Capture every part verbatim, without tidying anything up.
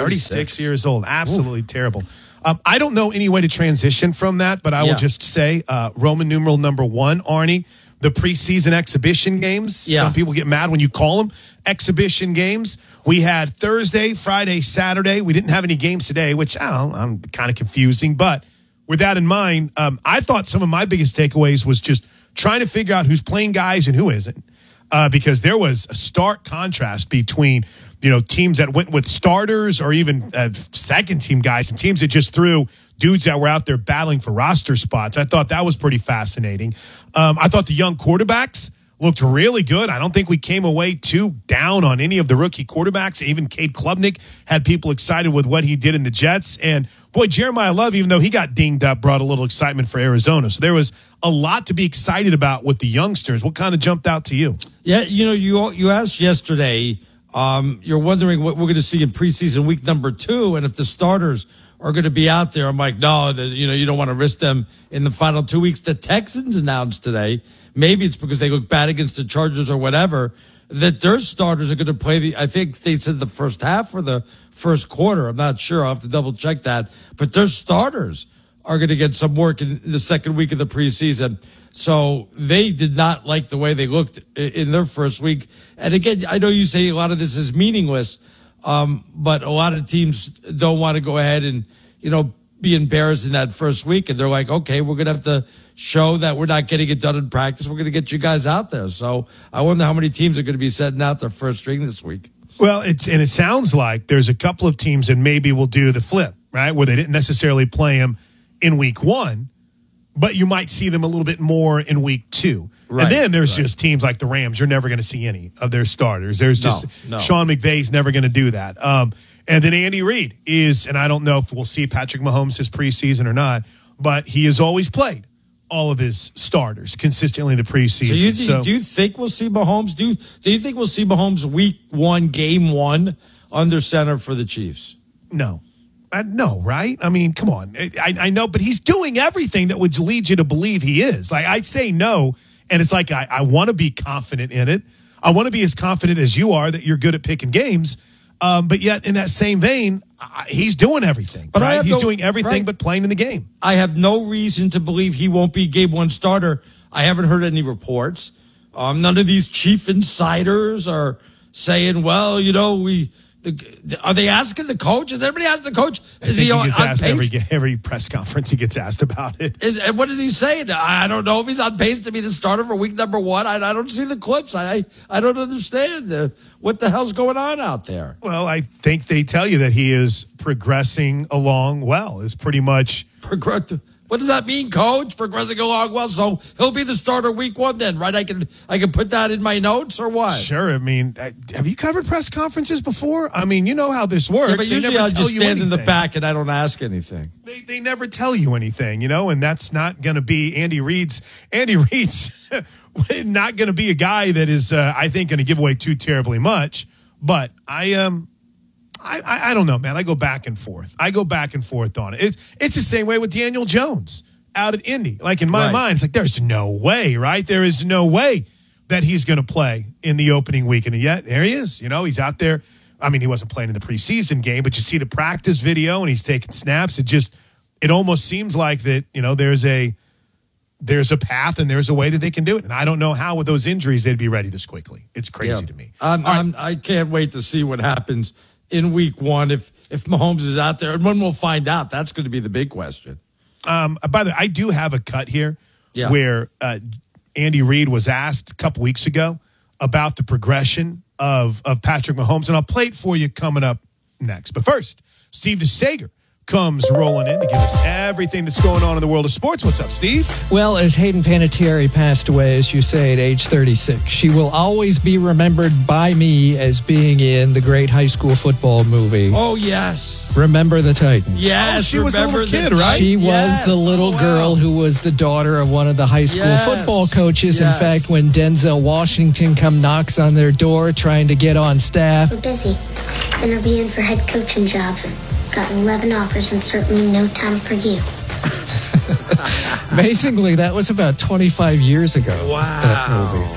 thirty-six years old. Absolutely Oof. terrible. Um, I don't know any way to transition from that, but I yeah. will just say uh, Roman numeral number one, Arnie, the preseason exhibition games. Yeah. Some people get mad when you call them exhibition games. We had Thursday, Friday, Saturday. We didn't have any games today, which I don't know, I'm kind of confusing. But with that in mind, um, I thought some of my biggest takeaways was just trying to figure out who's playing guys and who isn't. Uh, because there was a stark contrast between, you know, teams that went with starters or even uh, second team guys and teams that just threw dudes that were out there battling for roster spots. I thought that was pretty fascinating. Um, I thought the young quarterbacks looked really good. I don't think we came away too down on any of the rookie quarterbacks. Even Cade Klubnik had people excited with what he did in the Jets. And boy, Jeremiah Love, even though he got dinged up, brought a little excitement for Arizona. So there was a lot to be excited about with the youngsters. What kind of jumped out to you? Yeah, you know, you you asked yesterday, um, you're wondering what we're going to see in preseason week number two, and if the starters are going to be out there. I'm like, no, the, you know, you don't want to risk them in the final two weeks. The Texans announced today, maybe it's because they look bad against the Chargers or whatever, that their starters are going to play the, I think they said the first half or the first quarter. I'm not sure. I'll have to double check that. But their starters are going to get some work in the second week of the preseason. So they did not like the way they looked in their first week. And again, I know you say a lot of this is meaningless, um, but a lot of teams don't want to go ahead and, you know, be embarrassed in that first week. And they're like, okay, we're going to have to show that we're not getting it done in practice. We're going to get you guys out there. So I wonder how many teams are going to be setting out their first string this week. Well, it's and it sounds like there's a couple of teams that maybe will do the flip, right, where they didn't necessarily play them in week one, but you might see them a little bit more in week two. Right, and then there's right. just teams like the Rams. You're never going to see any of their starters. There's just no, no. Sean McVay's never going to do that. Um, and then Andy Reid is, and I don't know if we'll see Patrick Mahomes this preseason or not, but he has always played all of his starters consistently in the preseason. So, you th- so do you think we'll see Mahomes? Do you, do you think we'll see Mahomes week one, game one, under center for the Chiefs? No. I, no, right? I mean, come on. I, I know, but he's doing everything that would lead you to believe he is. Like, I'd say no, and it's like I, I want to be confident in it. I want to be as confident as you are that you're good at picking games. Um, but yet, in that same vein, I, he's doing everything. But right? He's no, doing everything right. but playing in the game. I have no reason to believe he won't be game one starter. I haven't heard any reports. Um, none of these chief insiders are saying, well, you know, we... Are they asking the coach? Is everybody asking the coach? Is he, he on, he gets on asked pace? Every, every press conference he gets asked about it. Is, and what is he saying? I don't know if he's on pace to be the starter for week number one. I, I don't see the clips. I I don't understand the, what the hell's going on out there. Well, I think they tell you that he is progressing along well. Is pretty much progressive. What does that mean, Coach? Progressing along well, so he'll be the starter week one then, right? I can I can put that in my notes or what? Sure. I mean, have you covered press conferences before? I mean, you know how this works. Yeah, but they usually I just stand in the back and I don't ask anything. They they never tell you anything, you know, and that's not going to be Andy Reid's. Andy Reid's not going to be a guy that is, uh, I think, going to give away too terribly much. But I um. I, I, I don't know, man. I go back and forth. I go back and forth on it. It's, it's the same way with Daniel Jones out at Indy. Like, in my right. mind, it's like, there's no way, right? There is no way that he's going to play in the opening week. And yet, there he is. You know, he's out there. I mean, he wasn't playing in the preseason game, but you see the practice video and he's taking snaps. It just, it almost seems like that, you know, there's a, there's a path and there's a way that they can do it. And I don't know how with those injuries they'd be ready this quickly. It's crazy yeah. to me. I'm, I'm, I can't wait to see what happens in week one, if if Mahomes is out there, and when we'll find out, that's going to be the big question. Um, by the way, I do have a cut here yeah. where uh, Andy Reid was asked a couple weeks ago about the progression of, of Patrick Mahomes, and I'll play it for you coming up next. But first, Steve DeSager comes rolling in to give us everything that's going on in the world of sports. What's up, Steve? Well, as Hayden Panettiere passed away, as you say, at age thirty-six, she will always be remembered by me as being in the great high school football movie. Oh, yes. Remember the Titans. Yes, oh, she was a little kid, the, right? She yes. was the little wow. girl who was the daughter of one of the high school yes. football coaches. Yes. In fact, when Denzel Washington come knocks on their door trying to get on staff. We're busy interviewing for head coaching jobs. Got eleven offers and certainly no time for you. Amazingly, that was about twenty-five years ago. Wow. That movie.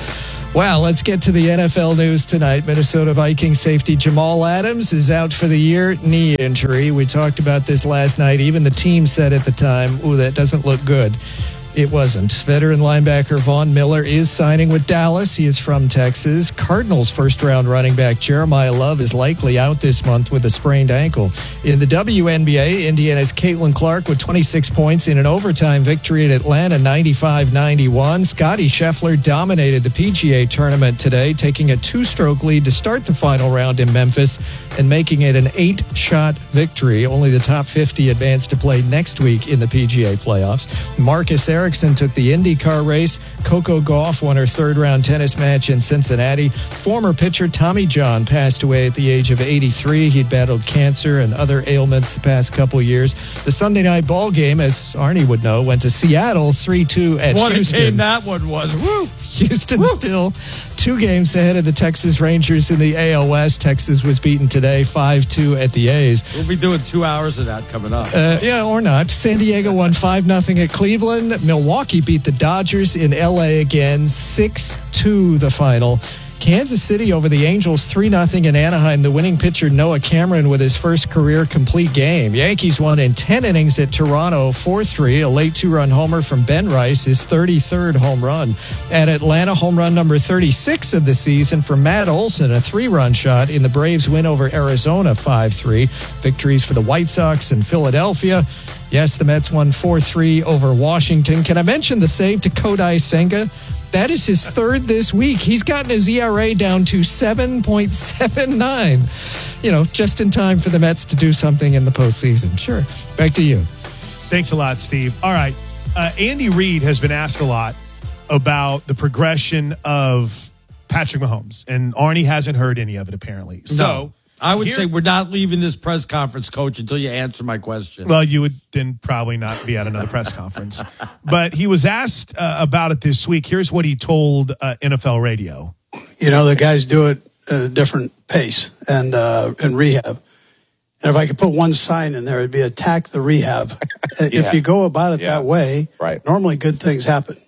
Well, let's get to the N F L news tonight. Minnesota Vikings safety Jamal Adams is out for the year, knee injury. We talked about this last night. Even the team said at the time, ooh, that doesn't look good. It wasn't. Veteran linebacker Von Miller is signing with Dallas. He is from Texas. Cardinals first-round running back Jeremiah Love is likely out this month with a sprained ankle. In the W N B A, Indiana's Caitlin Clark with twenty-six points in an overtime victory at Atlanta, ninety-five ninety-one. Scottie Scheffler dominated the P G A tournament today, taking a two-stroke lead to start the final round in Memphis and making it an eight-shot victory. Only the top fifty advance to play next week in the P G A playoffs. Marcus Ericsson took the IndyCar race. Coco Gauff won her third-round tennis match in Cincinnati. Former pitcher Tommy John passed away at the age of eighty-three. He'd battled cancer and other ailments the past couple years. The Sunday night ball game, as Arnie would know, went to Seattle three two at what Houston. What a game that one was. Woo! Houston Woo! Still two games ahead of the Texas Rangers in the A L West. Texas was beaten today five two at the A's. We'll be doing two hours of that coming up. Uh, yeah, or not. San Diego won five nothing at Cleveland. Milwaukee beat the Dodgers in L A again, six two the final. Kansas City over the Angels three nothing in Anaheim. The winning pitcher Noah Cameron with his first career complete game. Yankees won in ten innings at Toronto four three. A late two-run homer from Ben Rice, his thirty-third home run. At Atlanta, home run number thirty-six of the season for Matt Olson, a three-run shot in the Braves win over Arizona five three. Victories for the White Sox and Philadelphia. Yes, the Mets won four three over Washington. Can I mention the save to Kodai Senga? That is his third this week. He's gotten his E R A down to seven point seven nine. You know, just in time for the Mets to do something in the postseason. Sure. Back to you. Thanks a lot, Steve. All right. Uh, Andy Reid has been asked a lot about the progression of Patrick Mahomes, and Arnie hasn't heard any of it, apparently. So no. I would here, say we're not leaving this press conference, Coach, until you answer my question. Well, you would then probably not be at another press conference. But he was asked uh, about it this week. Here's what he told uh, N F L Radio. You know, the guys do it at a different pace and uh, in rehab. And if I could put one sign in there, it'd be attack the rehab. yeah. If you go about it yeah. that way, right. normally good things happen.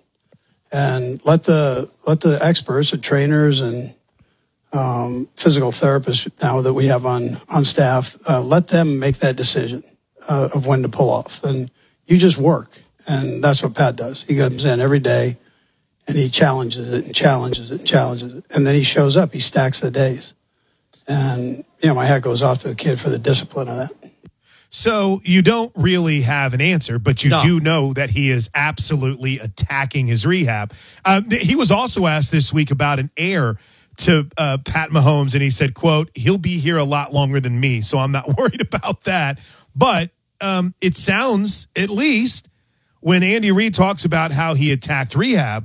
And let the let the experts, the trainers and Um, physical therapists now that we have on, on staff, uh, let them make that decision uh, of when to pull off. And you just work. And that's what Pat does. He comes in every day and he challenges it and challenges it and challenges it. And then he shows up. He stacks the days. And, you know, my hat goes off to the kid for the discipline of that. So you don't really have an answer, but you no. do know that he is absolutely attacking his rehab. Um, he was also asked this week about an heir to uh, Pat Mahomes, and he said, quote, he'll be here a lot longer than me, so I'm not worried about that. But um, it sounds, at least, when Andy Reid talks about how he attacked rehab,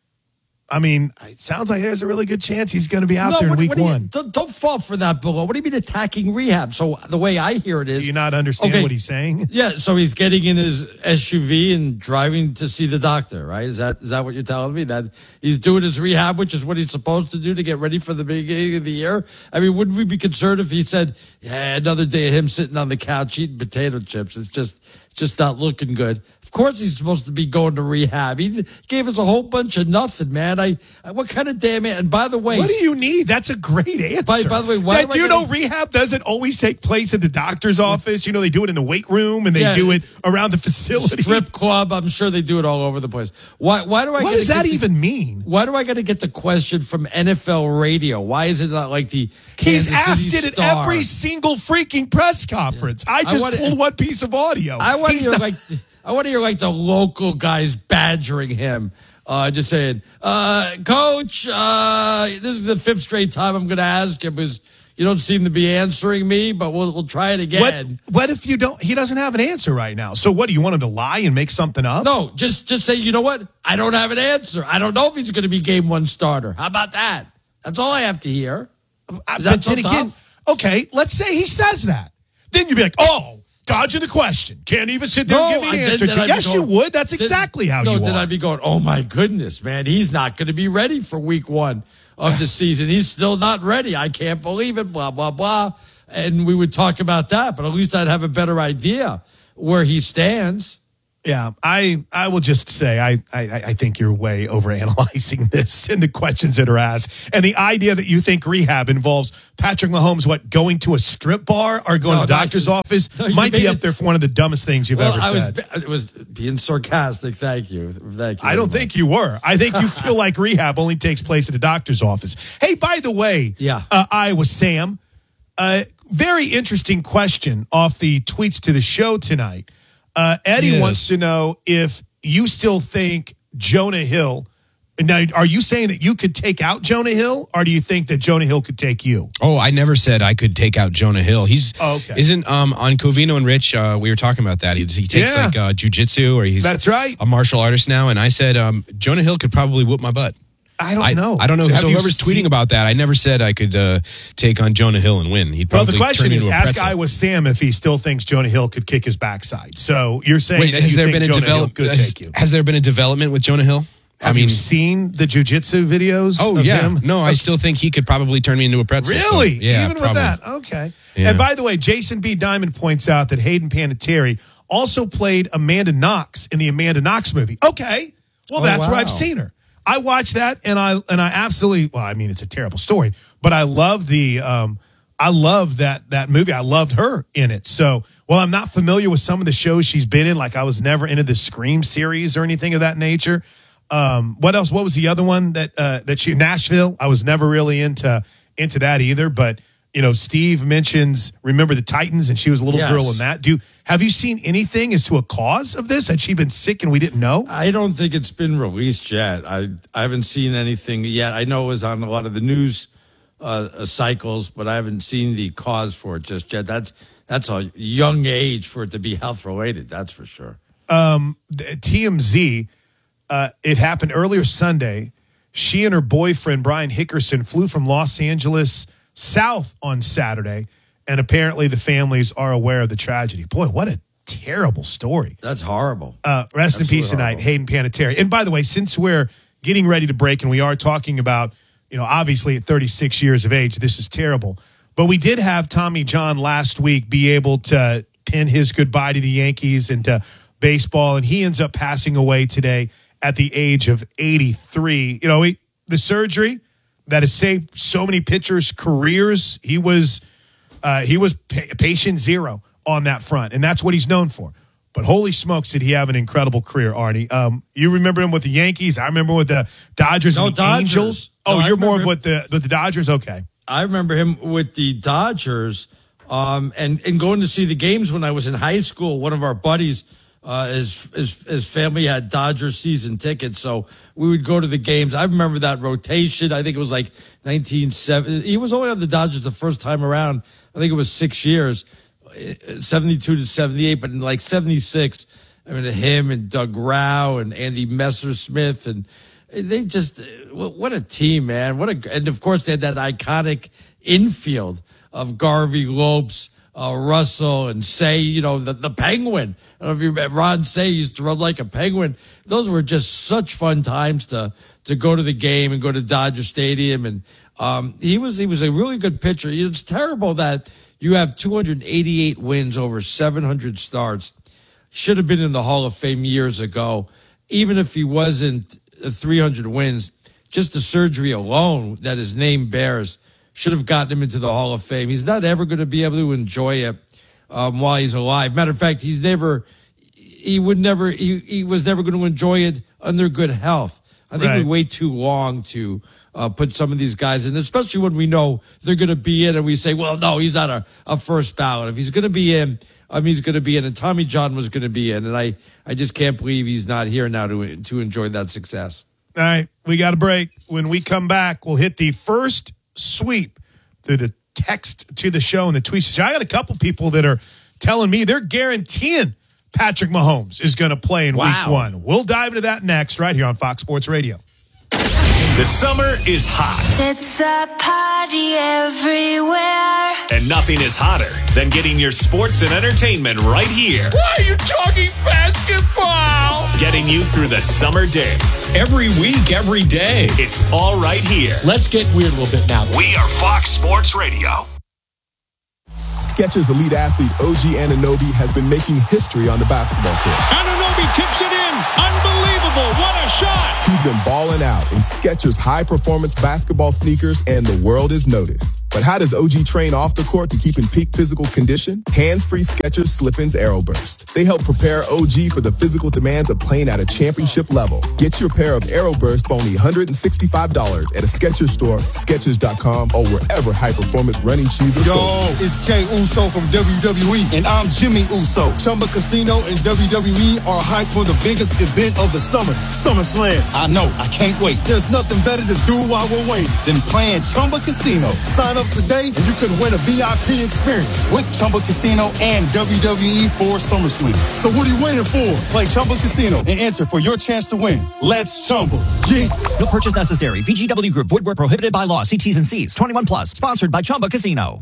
I mean, it sounds like there's a really good chance he's going to be out no, there what, in week what one. You, don't, don't fall for that, Bill. What do you mean attacking rehab? So the way I hear it is... Do you not understand okay, what he's saying? Yeah, so he's getting in his S U V and driving to see the doctor, right? Is that is that what you're telling me? That he's doing his rehab, which is what he's supposed to do to get ready for the beginning of the year? I mean, wouldn't we be concerned if he said, yeah, another day of him sitting on the couch eating potato chips? It's just, it's just not looking good. Of course he's supposed to be going to rehab. He gave us a whole bunch of nothing, man. I, I what kind of damn it? And by the way, what do you need? That's a great answer. By, by the way, why yeah, do you know rehab doesn't always take place at the doctor's office? You know, they do it in the weight room and they yeah, do it around the facility. Strip club. I'm sure they do it all over the place. Why? Why do I? What does that even the, mean? Why do I got to get the question from N F L Radio? Why is it not like the Kansas He's asked City it Star? at every single freaking press conference. Yeah. I just I wanna, pulled one piece of audio. I want to hear not, like. I want to hear like the local guys badgering him, uh, just saying, uh, Coach, uh, this is the fifth straight time I'm going to ask him because you don't seem to be answering me, but we'll we'll try it again. What, what if you don't? He doesn't have an answer right now. So what do you want him to lie and make something up? No, just just say, you know what? I don't have an answer. I don't know if he's going to be game one starter. How about that? That's all I have to hear. Is that so tough? Again, okay, let's say he says that. Then you'd be like, oh. Dodging the question. Can't even sit there no, and give me an then, answer then to. Yes, going, you would. That's then, exactly how no, you No, then are. I'd be going, oh, my goodness, man. He's not going to be ready for week one of the season. He's still not ready. I can't believe it, blah, blah, blah. And we would talk about that, but at least I'd have a better idea where he stands. Yeah, I, I will just say I, I I think you're way overanalyzing this and the questions that are asked. And the idea that you think rehab involves Patrick Mahomes, what, going to a strip bar or going no, to a doctor's no, office no, might be up it, there for one of the dumbest things you've well, ever I said. Was, it was being sarcastic. Thank you. Thank you. I don't think you were. I think you feel like rehab only takes place at a doctor's office. Hey, by the way, yeah. uh, Iowa Sam, uh, very interesting question off the tweets to the show tonight. Uh, Eddie yes. wants to know if you still think Jonah Hill. Now, are you saying that you could take out Jonah Hill, or do you think that Jonah Hill could take you? Oh, I never said I could take out Jonah Hill. He's oh, okay. isn't um, on Covino and Rich. Uh, we were talking about that. He, he takes yeah. like uh, jujitsu, or he's that's right. a martial artist now. And I said um, Jonah Hill could probably whoop my butt. I don't I, know. I don't know. Have so whoever's seen- tweeting about that, I never said I could uh, take on Jonah Hill and win. He'd probably well, the question turn me is, into a ask pretzel. Iowa Sam if he still thinks Jonah Hill could kick his backside. So you're saying Wait, that has you there think been a Jonah Hill develop- could has, take you? has there been a development with Jonah Hill? Have I mean, you seen the jiu-jitsu videos? Oh of yeah, him? no, I still think he could probably turn me into a pretzel. Really? So, yeah, even probably. with that? Okay. Yeah. And by the way, Jason B. Diamond points out that Hayden Panettiere also played Amanda Knox in the Amanda Knox movie. Okay, well, Oh, that's wow. where I've seen her. I watched that, and I and I absolutely. Well, I mean, it's a terrible story, but I love the. Um, I love that that movie. I loved her in it. So, well, I'm not familiar with some of the shows she's been in. Like, I was never into the Scream series or anything of that nature. Um, what else? What was the other one that uh, that she Nashville? I was never really into into that either. But you know, Steve mentions Remember the Titans, and she was a little Yes. girl in that. Do have you seen anything as to a cause of this? Had she been sick and we didn't know? I don't think it's been released yet. I I haven't seen anything yet. I know it was on a lot of the news uh, cycles, but I haven't seen the cause for it just yet. That's that's a young age for it to be health related. That's for sure. Um, T M Z. Uh, it happened earlier Sunday. She and her boyfriend, Brian Hickerson, flew from Los Angeles south on Saturday, and apparently the families are aware of the tragedy. Boy, what a terrible story. That's horrible. Uh, rest Absolutely in peace tonight, horrible. Hayden Panettiere. And by the way, since we're getting ready to break and we are talking about, you know, obviously at thirty-six years of age, this is terrible. But we did have Tommy John last week be able to pin his goodbye to the Yankees and to baseball, and he ends up passing away today at the age of eighty-three. You know, he, the surgery that has saved so many pitchers' careers, he was uh, he was pa- patient zero on that front, and that's what he's known for. But holy smokes, did he have an incredible career, Arnie. Um, you remember him with the Yankees. I remember with the Dodgers No, and the Dodgers. Angels. Oh, No, I you're more remember- with the, with the Dodgers? Okay. I remember him with the Dodgers, um, and and going to see the games when I was in high school. One of our buddies, uh, his his his family had Dodgers season tickets, so we would go to the games. I remember that rotation. I think it was like nineteen seventy. He was only on the Dodgers the first time around. I think it was six years, seventy-two to seventy-eight. But in like seventy-six, I mean, him and Doug Rau and Andy Messersmith and. They just, what a team, man. What a, and of course they had that iconic infield of Garvey, Lopes, uh, Russell, and Say, you know, the, the Penguin. I don't know if you remember, Ron Say used to run like a penguin. Those were just such fun times to, to go to the game and go to Dodger Stadium. And, um, he was, he was a really good pitcher. It's terrible that you have two hundred eighty-eight wins over seven hundred starts. Should have been in the Hall of Fame years ago. Even if he wasn't, three hundred wins, just the surgery alone that his name bears should have gotten him into the Hall of Fame. He's not ever going to be able to enjoy it um, while he's alive. Matter of fact, he's never, he would never, he, he was never going to enjoy it under good health. I think Right. we wait too long to uh, put some of these guys in, especially when we know they're going to be in and we say, well, no, he's not a, a first ballot. If he's going to be in, I mean, he's going to be in, and Tommy John was going to be in, and I, I just can't believe he's not here now to to enjoy that success. All right, we got a break. When we come back, we'll hit the first sweep through the text to the show and the tweets. I got a couple people that are telling me they're guaranteeing Patrick Mahomes is going to play in Wow. week one. We'll dive into that next right here on Fox Sports Radio. The summer is hot. It's a party everywhere. And nothing is hotter than getting your sports and entertainment right here. Why are you talking basketball? Getting you through the summer days. Every week, every day. It's all right here. Let's get weird a little bit now. We are Fox Sports Radio. Skechers elite athlete O G Anunoby has been making history on the basketball court. Anunoby tips it in. Unbelievable. What a shot. He's been balling out in Skechers high-performance basketball sneakers, and the world has noticed. But how does O G train off the court to keep in peak physical condition? Hands-free Skechers Slip-ins Aeroburst. They help prepare O G for the physical demands of playing at a championship level. Get your pair of Aeroburst for only one hundred sixty-five dollars at a Skechers store, Skechers dot com, or wherever high-performance running shoes are sold. Yo, it's Jey Uso from W W E, and I'm Jimmy Uso. Chumba Casino and W W E are hyped for the biggest event of the summer, SummerSlam. I know, I can't wait. There's nothing better to do while we're waiting than playing Chumba Casino. Sign up today and you could win a V I P experience with Chumba Casino and W W E for SummerSlam. So what are you waiting for? Play Chumba Casino and enter for your chance to win. Let's Chumba. Yeah. No purchase necessary. V G W Group. Void where prohibited by law. See T's and C's. twenty-one plus. Sponsored by Chumba Casino.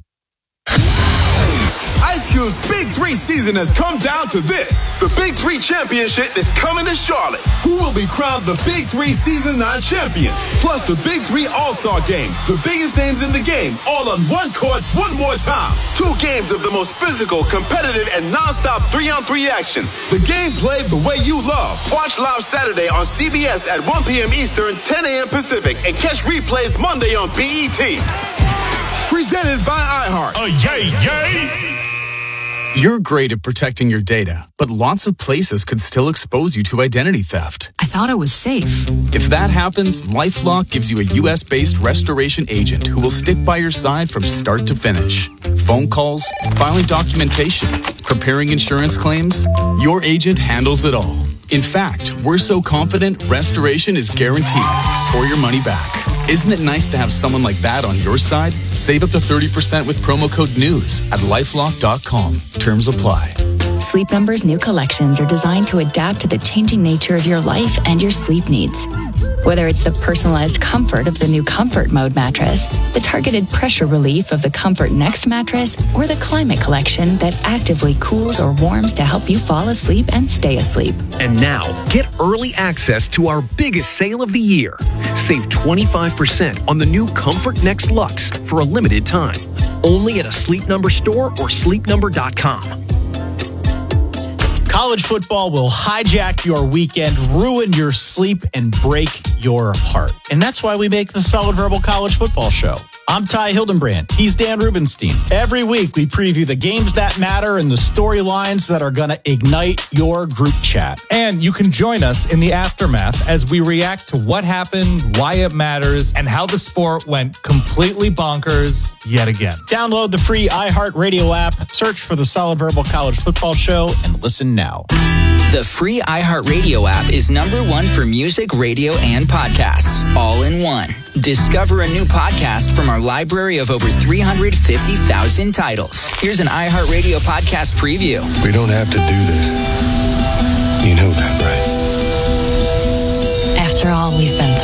Ice Cube's Big Three season has come down to this. The Big Three Championship is coming to Charlotte. Who will be crowned the Big Three Season nine champion? Plus the Big Three All-Star Game. The biggest names in the game, all on one court, one more time. Two games of the most physical, competitive, and non-stop three-on-three action. The game played the way you love. Watch live Saturday on C B S at one p.m. Eastern, ten a.m. Pacific, and catch replays Monday on B E T. Presented by iHeart. Oh, yay, yay! You're great at protecting your data, but lots of places could still expose you to identity theft. I thought it was safe. If that happens, LifeLock gives you a U S-based restoration agent who will stick by your side from start to finish. Phone calls, filing documentation, preparing insurance claims, your agent handles it all. In fact, we're so confident restoration is guaranteed or your money back. Isn't it nice to have someone like that on your side? Save up to thirty percent with promo code NEWS at lifelock dot com. Terms apply. Sleep Number's new collections are designed to adapt to the changing nature of your life and your sleep needs. Whether it's the personalized comfort of the new Comfort Mode mattress, the targeted pressure relief of the Comfort Next mattress, or the Climate Collection that actively cools or warms to help you fall asleep and stay asleep. And now, get early access to our biggest sale of the year. Save twenty-five percent on the new Comfort Next Luxe for a limited time. Only at a Sleep Number store or sleep number dot com. College football will hijack your weekend, ruin your sleep, and break your heart. And that's why we make the Solid Verbal College Football Show. I'm Ty Hildenbrand. He's Dan Rubenstein. Every week, we preview the games that matter and the storylines that are going to ignite your group chat. And you can join us in the aftermath as we react to what happened, why it matters, and how the sport went completely bonkers yet again. Download the free iHeartRadio app, search for the Solid Verbal College Football Show, and listen now. The free iHeartRadio app is number one for music, radio, and podcasts, all in one. Discover a new podcast from our library of over three hundred fifty thousand titles. Here's an iHeartRadio podcast preview. We don't have to do this. You know that, right? After all we've been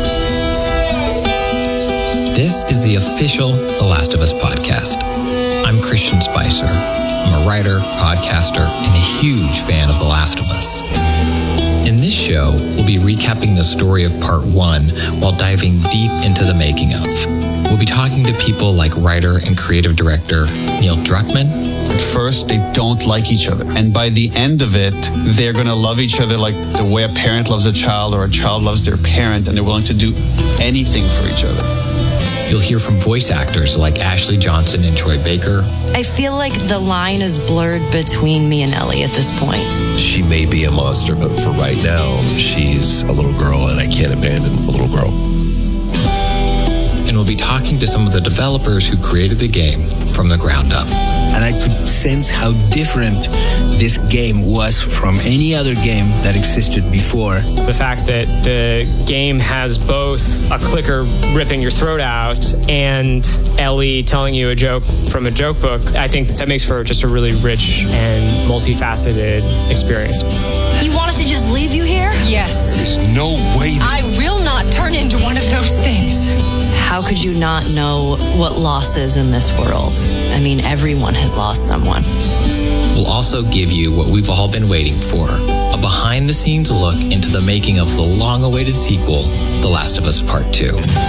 through. This is the official The Last of Us podcast. I'm Christian Spicer. I'm a writer, podcaster, and a huge fan of The Last of Us. In this show, we'll be recapping the story of part one while diving deep into the making of. We'll be talking to people like writer and creative director Neil Druckmann. At first, they don't like each other. And by the end of it, they're going to love each other like the way a parent loves a child or a child loves their parent, and they're willing to do anything for each other. You'll hear from voice actors like Ashley Johnson and Troy Baker. I feel like the line is blurred between me and Ellie at this point. She may be a monster, but for right now, she's a little girl, and I can't abandon a little girl. And we'll be talking to some of the developers who created the game from the ground up. And I could sense how different this game was from any other game that existed before. The fact that the game has both a clicker ripping your throat out and Ellie telling you a joke from a joke book, I think that makes for just a really rich and multifaceted experience. You want us to just leave you here? Yes. There's no way that- I will not turn into one of those things. How could you not know what loss is in this world? I mean, everyone has lost someone. We'll also give you what we've all been waiting for, a behind-the-scenes look into the making of the long-awaited sequel, The Last of Us Part two.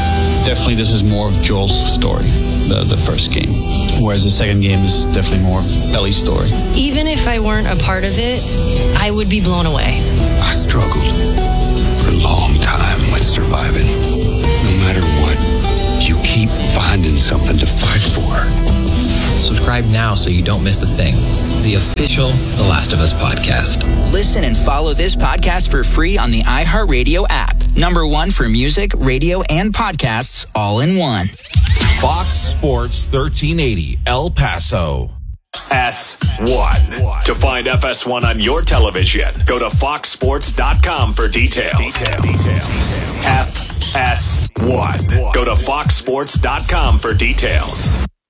definitely this is more of Joel's story, the, the first game. Whereas the second game is definitely more of Ellie's story. Even if I weren't a part of it, I would be blown away. I struggled for a long time with surviving. No matter what, you keep finding something to fight for. Subscribe now so you don't miss a thing. The official The Last of Us podcast. Listen and follow this podcast for free on the iHeartRadio app. Number one for music, radio, and podcasts all in one. Fox Sports thirteen eighty, El Paso. S one. To find F S one on your television, go to fox sports dot com for details. Detail. Detail. F S one. Go to fox sports dot com for details.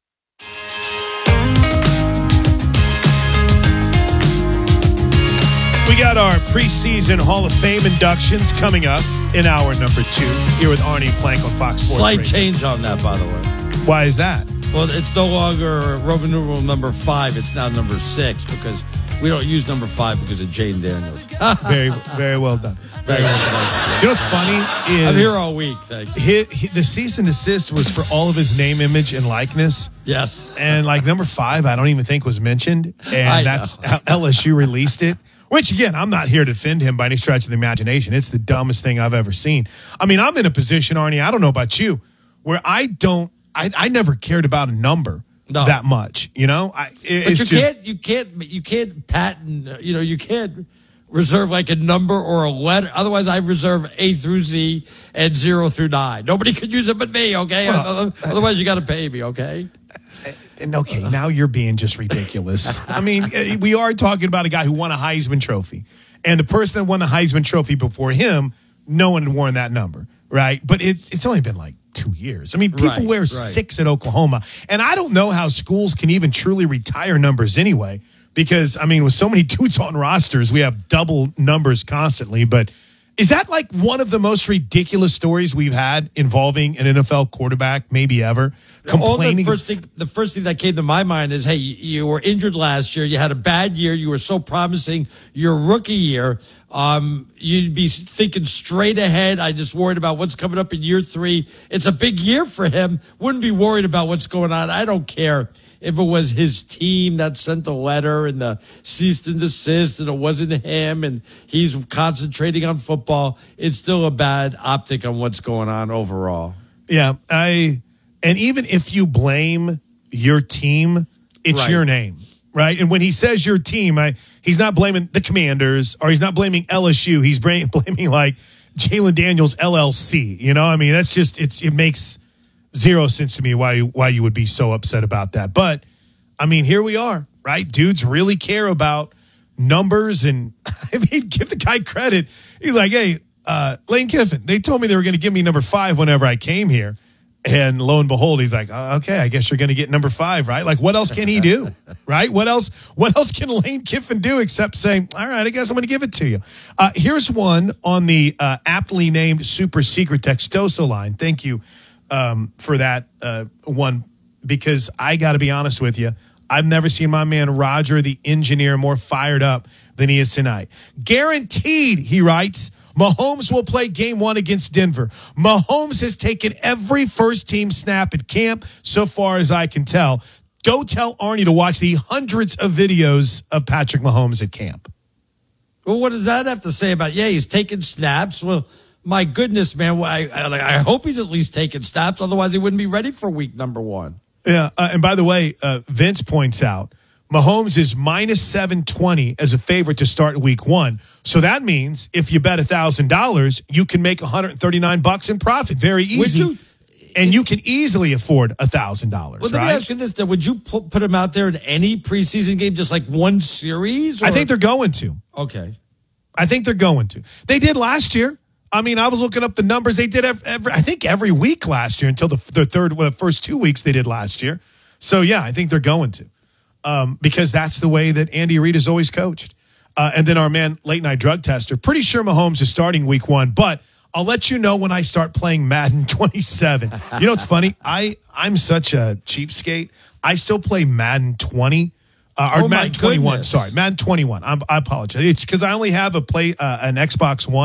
We got our preseason Hall of Fame inductions coming up in hour number two here with Arnie Plank on Fox Sports Slight Radio. change on that, by the way. Why is that? Well, it's no longer Roman numeral number five. It's now number six because we don't use number five because of Jane Daniels. very, very well done. Very well done. You know what's funny is I'm here all week. Thank you. He, he, the cease and desist was for all of his name, image, and likeness. Yes. And like number five, I don't even think was mentioned. And I that's know. how L S U released it. Which, again, I'm not here to defend him by any stretch of the imagination. It's the dumbest thing I've ever seen. I mean, I'm in a position, Arnie, I don't know about you, where I don't, I, I never cared about a number No. that much, you know? I, it, But it's you just, can't, you can't, you can't patent. uh, You know, you can't reserve like a number or a letter. Otherwise, I reserve A through Z and zero through nine. Nobody could use it but me. Okay. Well, Otherwise, you got to pay me. Okay. And okay, now you're being just ridiculous. I mean, we are talking about a guy who won a Heisman Trophy. And the person that won the Heisman Trophy before him, no one had worn that number, right? But it, it's only been like two years. I mean, people Right, wear right. six at Oklahoma. And I don't know how schools can even truly retire numbers anyway. Because, I mean, with so many dudes on rosters, we have double numbers constantly. But is that like one of the most ridiculous stories we've had involving an N F L quarterback, maybe ever? All the first thing, the first thing that came to my mind is, hey, you, you were injured last year. You had a bad year. You were so promising your rookie year. Um, you'd be thinking straight ahead. I just worried about what's coming up in year three. It's a big year for him. Wouldn't be worried about what's going on. I don't care if it was his team that sent the letter and the cease and desist and it wasn't him and he's concentrating on football. It's still a bad optic on what's going on overall. Yeah, I and even if you blame your team, it's Right. your name, right? And when he says your team, I he's not blaming the Commanders or he's not blaming L S U. He's blaming, blaming like Jalen Daniels L L C. You know, I mean, that's just it's it makes zero sense to me why you, why you would be so upset about that. But I mean, here we are, right? Dudes really care about numbers, and I mean, give the guy credit. He's like, hey. Uh, Lane Kiffin, they told me they were going to give me number five whenever I came here. And lo and behold, he's like, oh, okay, I guess you're going to get number five, right? Like, what else can he do, right? What else What else can Lane Kiffin do except saying, all right, I guess I'm going to give it to you. Uh, here's one on the uh, aptly named super secret Textosa line. Thank you um, for that uh, one, because I got to be honest with you. I've never seen my man Roger, the engineer, more fired up than he is tonight. Guaranteed, he writes, Mahomes will play game one against Denver. Mahomes has taken every first-team snap at camp so far as I can tell. Go tell Arnie to watch the hundreds of videos of Patrick Mahomes at camp. Well, what does that have to say about, yeah, he's taking snaps? Well, my goodness, man, I, I, I hope he's at least taking snaps. Otherwise, he wouldn't be ready for week number one. Yeah, uh, and by the way, uh, Vince points out, Mahomes is minus seven twenty as a favorite to start week one. So that means if you bet one thousand dollars, you can make one hundred thirty-nine bucks in profit. Very easy. Would you, and you can easily afford one thousand dollars, well, let right? me ask you this, then. Would you put, put him out there in any preseason game, just like one series? Or? I think they're going to. Okay. I think they're going to. They did last year. I mean, I was looking up the numbers. They did every, I think every week last year until the, the third, well, the first two weeks they did last year. So, yeah, I think they're going to. Um, because that's the way that Andy Reid has always coached. Uh, and then our man, late night drug tester, pretty sure Mahomes is starting week one, but I'll let you know when I start playing Madden twenty-seven. You know what's funny? I, I'm such a cheapskate. I still play Madden twenty. Uh, or Oh, my Madden twenty-one. goodness. Sorry, Madden twenty-one. I'm, I apologize. It's because I only have a play uh, an Xbox One,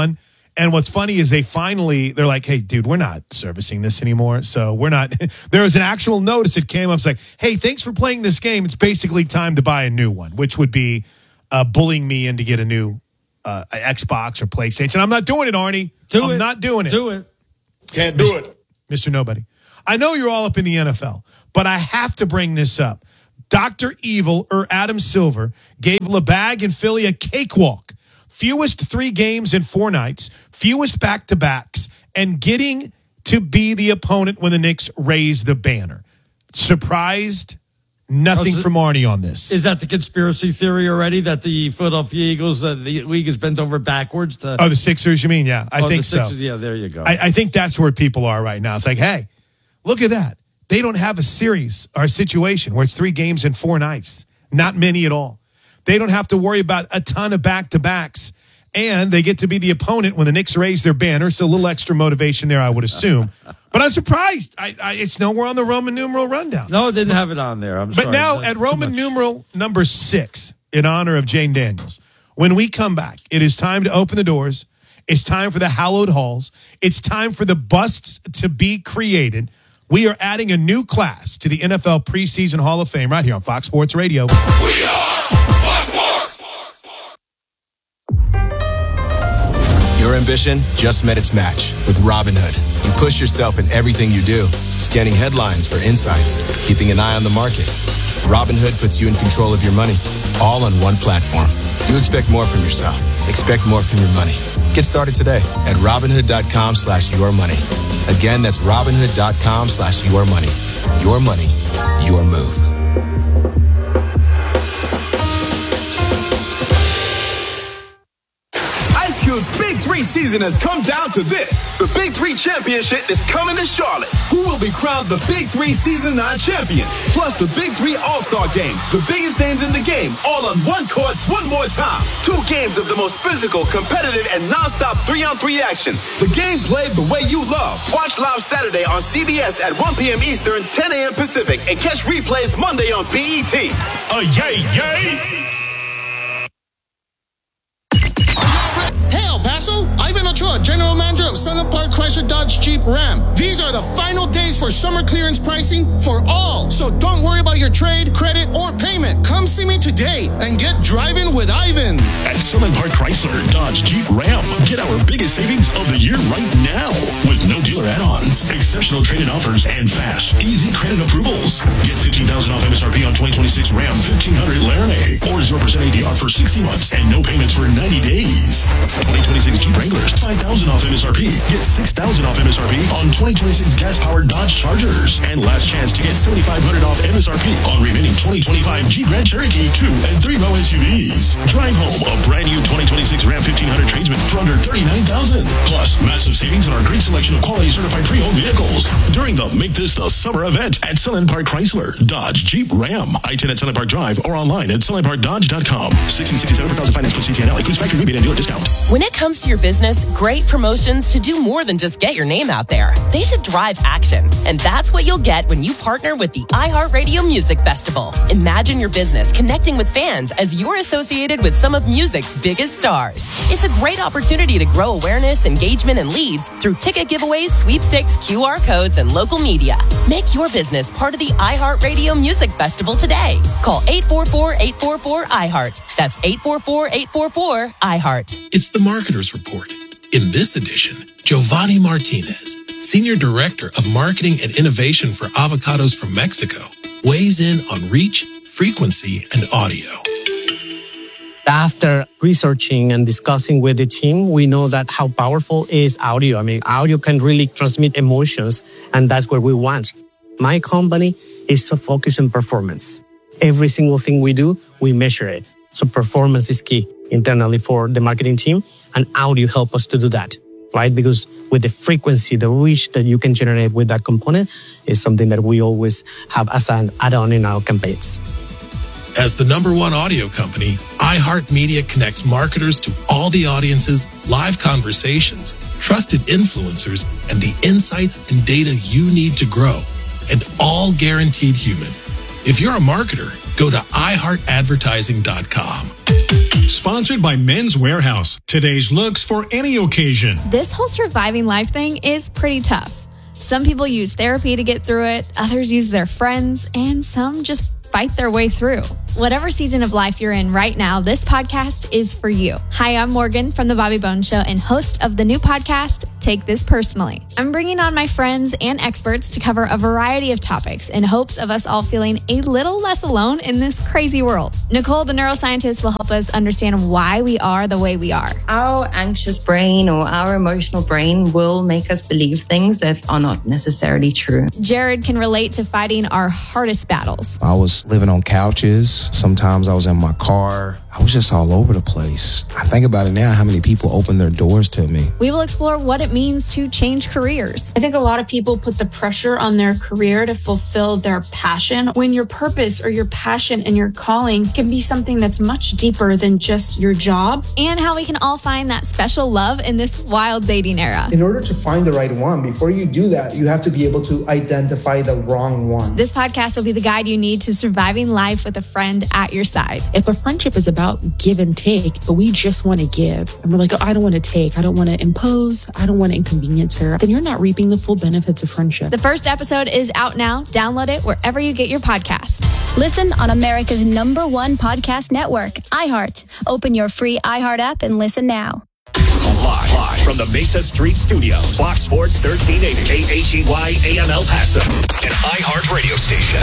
And what's funny is they finally, they're like, hey, dude, we're not servicing this anymore. So we're not, there was an actual notice that came up. It's like, hey, thanks for playing this game. It's basically time to buy a new one, which would be uh, bullying me in to get a new uh, Xbox or PlayStation. I'm not doing it, Arnie. Do I'm it. not doing it. Do it. Can't do it. Mister Nobody. I know you're all up in the N F L, but I have to bring this up. Doctor Evil, or Adam Silver, gave LeBag and Philly a cakewalk. Fewest three games in four nights, fewest back-to-backs, and getting to be the opponent when the Knicks raise the banner. Surprised? Nothing it, from Arnie on this. Is that the conspiracy theory already that the Philadelphia Eagles, uh, the league is bent over backwards? To, oh, the Sixers, you mean? Yeah, I oh, think the Sixers, so. Yeah, there you go. I, I think that's where people are right now. It's like, hey, look at that. They don't have a series or a situation where it's three games in four nights. Not many at all. They don't have to worry about a ton of back-to-backs, and they get to be the opponent when the Knicks raise their banner, so a little extra motivation there, I would assume. But I'm surprised. I, I, it's nowhere on the Roman numeral rundown. No, it didn't have it on there. I'm but sorry. But now Not at Roman numeral number six, in honor of Jane Daniels, when we come back, it is time to open the doors. It's time for the hallowed halls. It's time for the busts to be created. We are adding a new class to the N F L preseason Hall of Fame right here on Fox Sports Radio. We are Fox Sports. Your ambition just met its match with Robinhood. You push yourself in everything you do, scanning headlines for insights, keeping an eye on the market. Robinhood puts you in control of your money, all on one platform. You expect more from yourself. Expect more from your money. Get started today at Robinhood.com slash your money. Again, that's Robinhood.com slash your money. Your money, your move. Ice Cube's Big Three season has come down to this. The Big Three Championship is coming to Charlotte. Who will be crowned the Big Three Season nine champion? Plus the Big Three All-Star Game. The biggest names in the game, all on one court, one more time. Two games of the most physical, competitive, and non-stop three-on-three action. The game played the way you love. Watch live Saturday on C B S at one p.m. Eastern, ten a.m. Pacific, and catch replays Monday on B E T. Uh, yay, yay! Hey, El Paso, Ivan Ochoa, General Manager of Sunland Park Chrysler Dodge Jeep Ram. These are the final days for summer clearance pricing for all. So don't worry about your trade, credit, or payment. Come see me today and get driving with Ivan. At Sunland Park Chrysler Dodge Jeep Ram, get our biggest savings of the year right now with no dealer add-ons, exceptional trade-in offers, and fast, easy credit approvals. Get fifteen thousand dollars off M S R P on twenty twenty-six Ram fifteen hundred Laramie or zero percent A D R for sixty months and no payments for ninety days. twenty twenty-six Jeep Wranglers, five thousand dollars off M S R P. Get six thousand dollars off M S R P on twenty twenty-six gas-powered Dodge Chargers. And last chance to get seventy-five hundred dollars off M S R P on remaining twenty twenty-five Jeep Grand Cherokee two and three row S U Vs. Drive home a brand new twenty twenty-six Ram fifteen hundred Tradesman for under thirty-nine thousand dollars. Plus, massive savings on our great selection of quality certified pre-owned vehicles during the Make This the Summer event at Sunland Park Chrysler Dodge Jeep Ram. I ten at Sunland Park Drive or online at sunland park dodge dot com. sixteen sixty-seven per thousand finance plus C T N L includes factory rebate and dealer discount. When it comes to your business, great promotions should do more than just get your name out there. They should drive action. And that's what you'll get when you partner with the iHeartRadio Music Festival. Imagine your business connecting with fans as you're associated with some of music's biggest stars. It's a great opportunity to grow awareness, engagement, and leads through ticket giveaways, sweepstakes, Q R codes, and local media. Make your business part of the iHeartRadio Music Festival today. Call eight four four, eight four four, I heart. That's eight four four, eight four four, I heart. It's the Marketer's Report. In this edition, Giovanni Martinez, Senior Director of Marketing and Innovation for Avocados from Mexico, weighs in on reach, frequency, and audio. After researching and discussing with the team, we know that how powerful is audio. I mean, audio can really transmit emotions, and that's what we want. My company is so focused on performance. Every single thing we do, we measure it. So performance is key internally for the marketing team, and audio help us to do that, right? Because with the frequency, the reach that you can generate with that component is something that we always have as an add-on in our campaigns. As the number one audio company, iHeartMedia connects marketers to all the audiences, live conversations, trusted influencers, and the insights and data you need to grow, and all guaranteed human. If you're a marketer, go to i heart advertising dot com. Sponsored by Men's Warehouse. Today's looks for any occasion. This whole surviving life thing is pretty tough. Some people use therapy to get through it, others use their friends, and some just fight their way through. Whatever season of life you're in right now, this podcast is for you. Hi, I'm Morgan from The Bobby Bones Show and host of the new podcast, Take This Personally. I'm bringing on my friends and experts to cover a variety of topics in hopes of us all feeling a little less alone in this crazy world. Nicole, the neuroscientist, will help us understand why we are the way we are. Our anxious brain or our emotional brain will make us believe things that are not necessarily true. Jared can relate to fighting our hardest battles. I was living on couches. Sometimes I was in my car. I was just all over the place. I think about it now, how many people opened their doors to me. We will explore what it means to change careers. I think a lot of people put the pressure on their career to fulfill their passion, when your purpose or your passion and your calling can be something that's much deeper than just your job. And how we can all find that special love in this wild dating era. In order to find the right one, before you do that, you have to be able to identify the wrong one. This podcast will be the guide you need to surviving life with a friend at your side. If a friendship is about give and take, but we just want to give, and we're like, oh, I don't want to take, I don't want to impose, I don't want to inconvenience her, then you're not reaping the full benefits of friendship. The first episode is out now. Download it wherever you get your podcast. Listen on America's number one podcast network, iHeart. Open your free iHeart app and listen now. Live, live from the Mesa Street Studios, Fox Sports thirteen eighty, K H E Y A M El Paso, an iHeart radio station.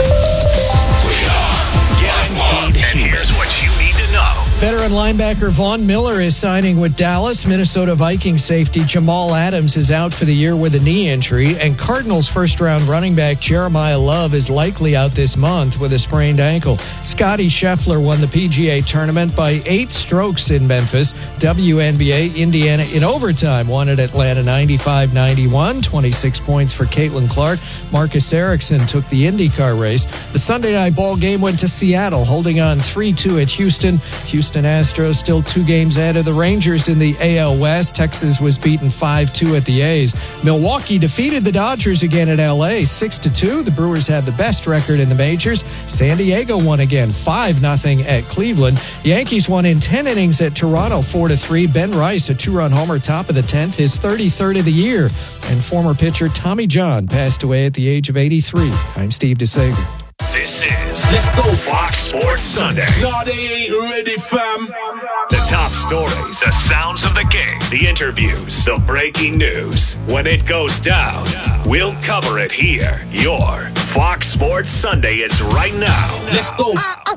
We are guaranteed. And here's what you need to know. Veteran linebacker Von Miller is signing with Dallas. Minnesota Vikings safety Jamal Adams is out for the year with a knee injury. And Cardinals first-round running back Jeremiah Love is likely out this month with a sprained ankle. Scotty Scheffler won the P G A tournament by eight strokes in Memphis. W N B A Indiana in overtime won at Atlanta ninety-five ninety-one. twenty-six points for Caitlin Clark. Marcus Ericsson took the IndyCar race. The Sunday night ball game went to Seattle, holding on three two at Houston. Houston Astros still two games ahead of the Rangers in the A L West. Texas was beaten five two at the A's. Milwaukee defeated the Dodgers again at L A six to two. The Brewers had the best record in the majors. San Diego won again five nothing at Cleveland. Yankees won in ten innings at Toronto four to three. Ben Rice, a two-run homer, top of the tenth, his thirty-third of the year. And former pitcher Tommy John passed away at the age of eighty-three. I'm Steve DeSager. This is Let's Go Fox Sports Sunday. No, they ain't ready, fam. The top stories, the sounds of the game, the interviews, the breaking news. When it goes down, we'll cover it here. Your Fox Sports Sunday is right now. Let's go.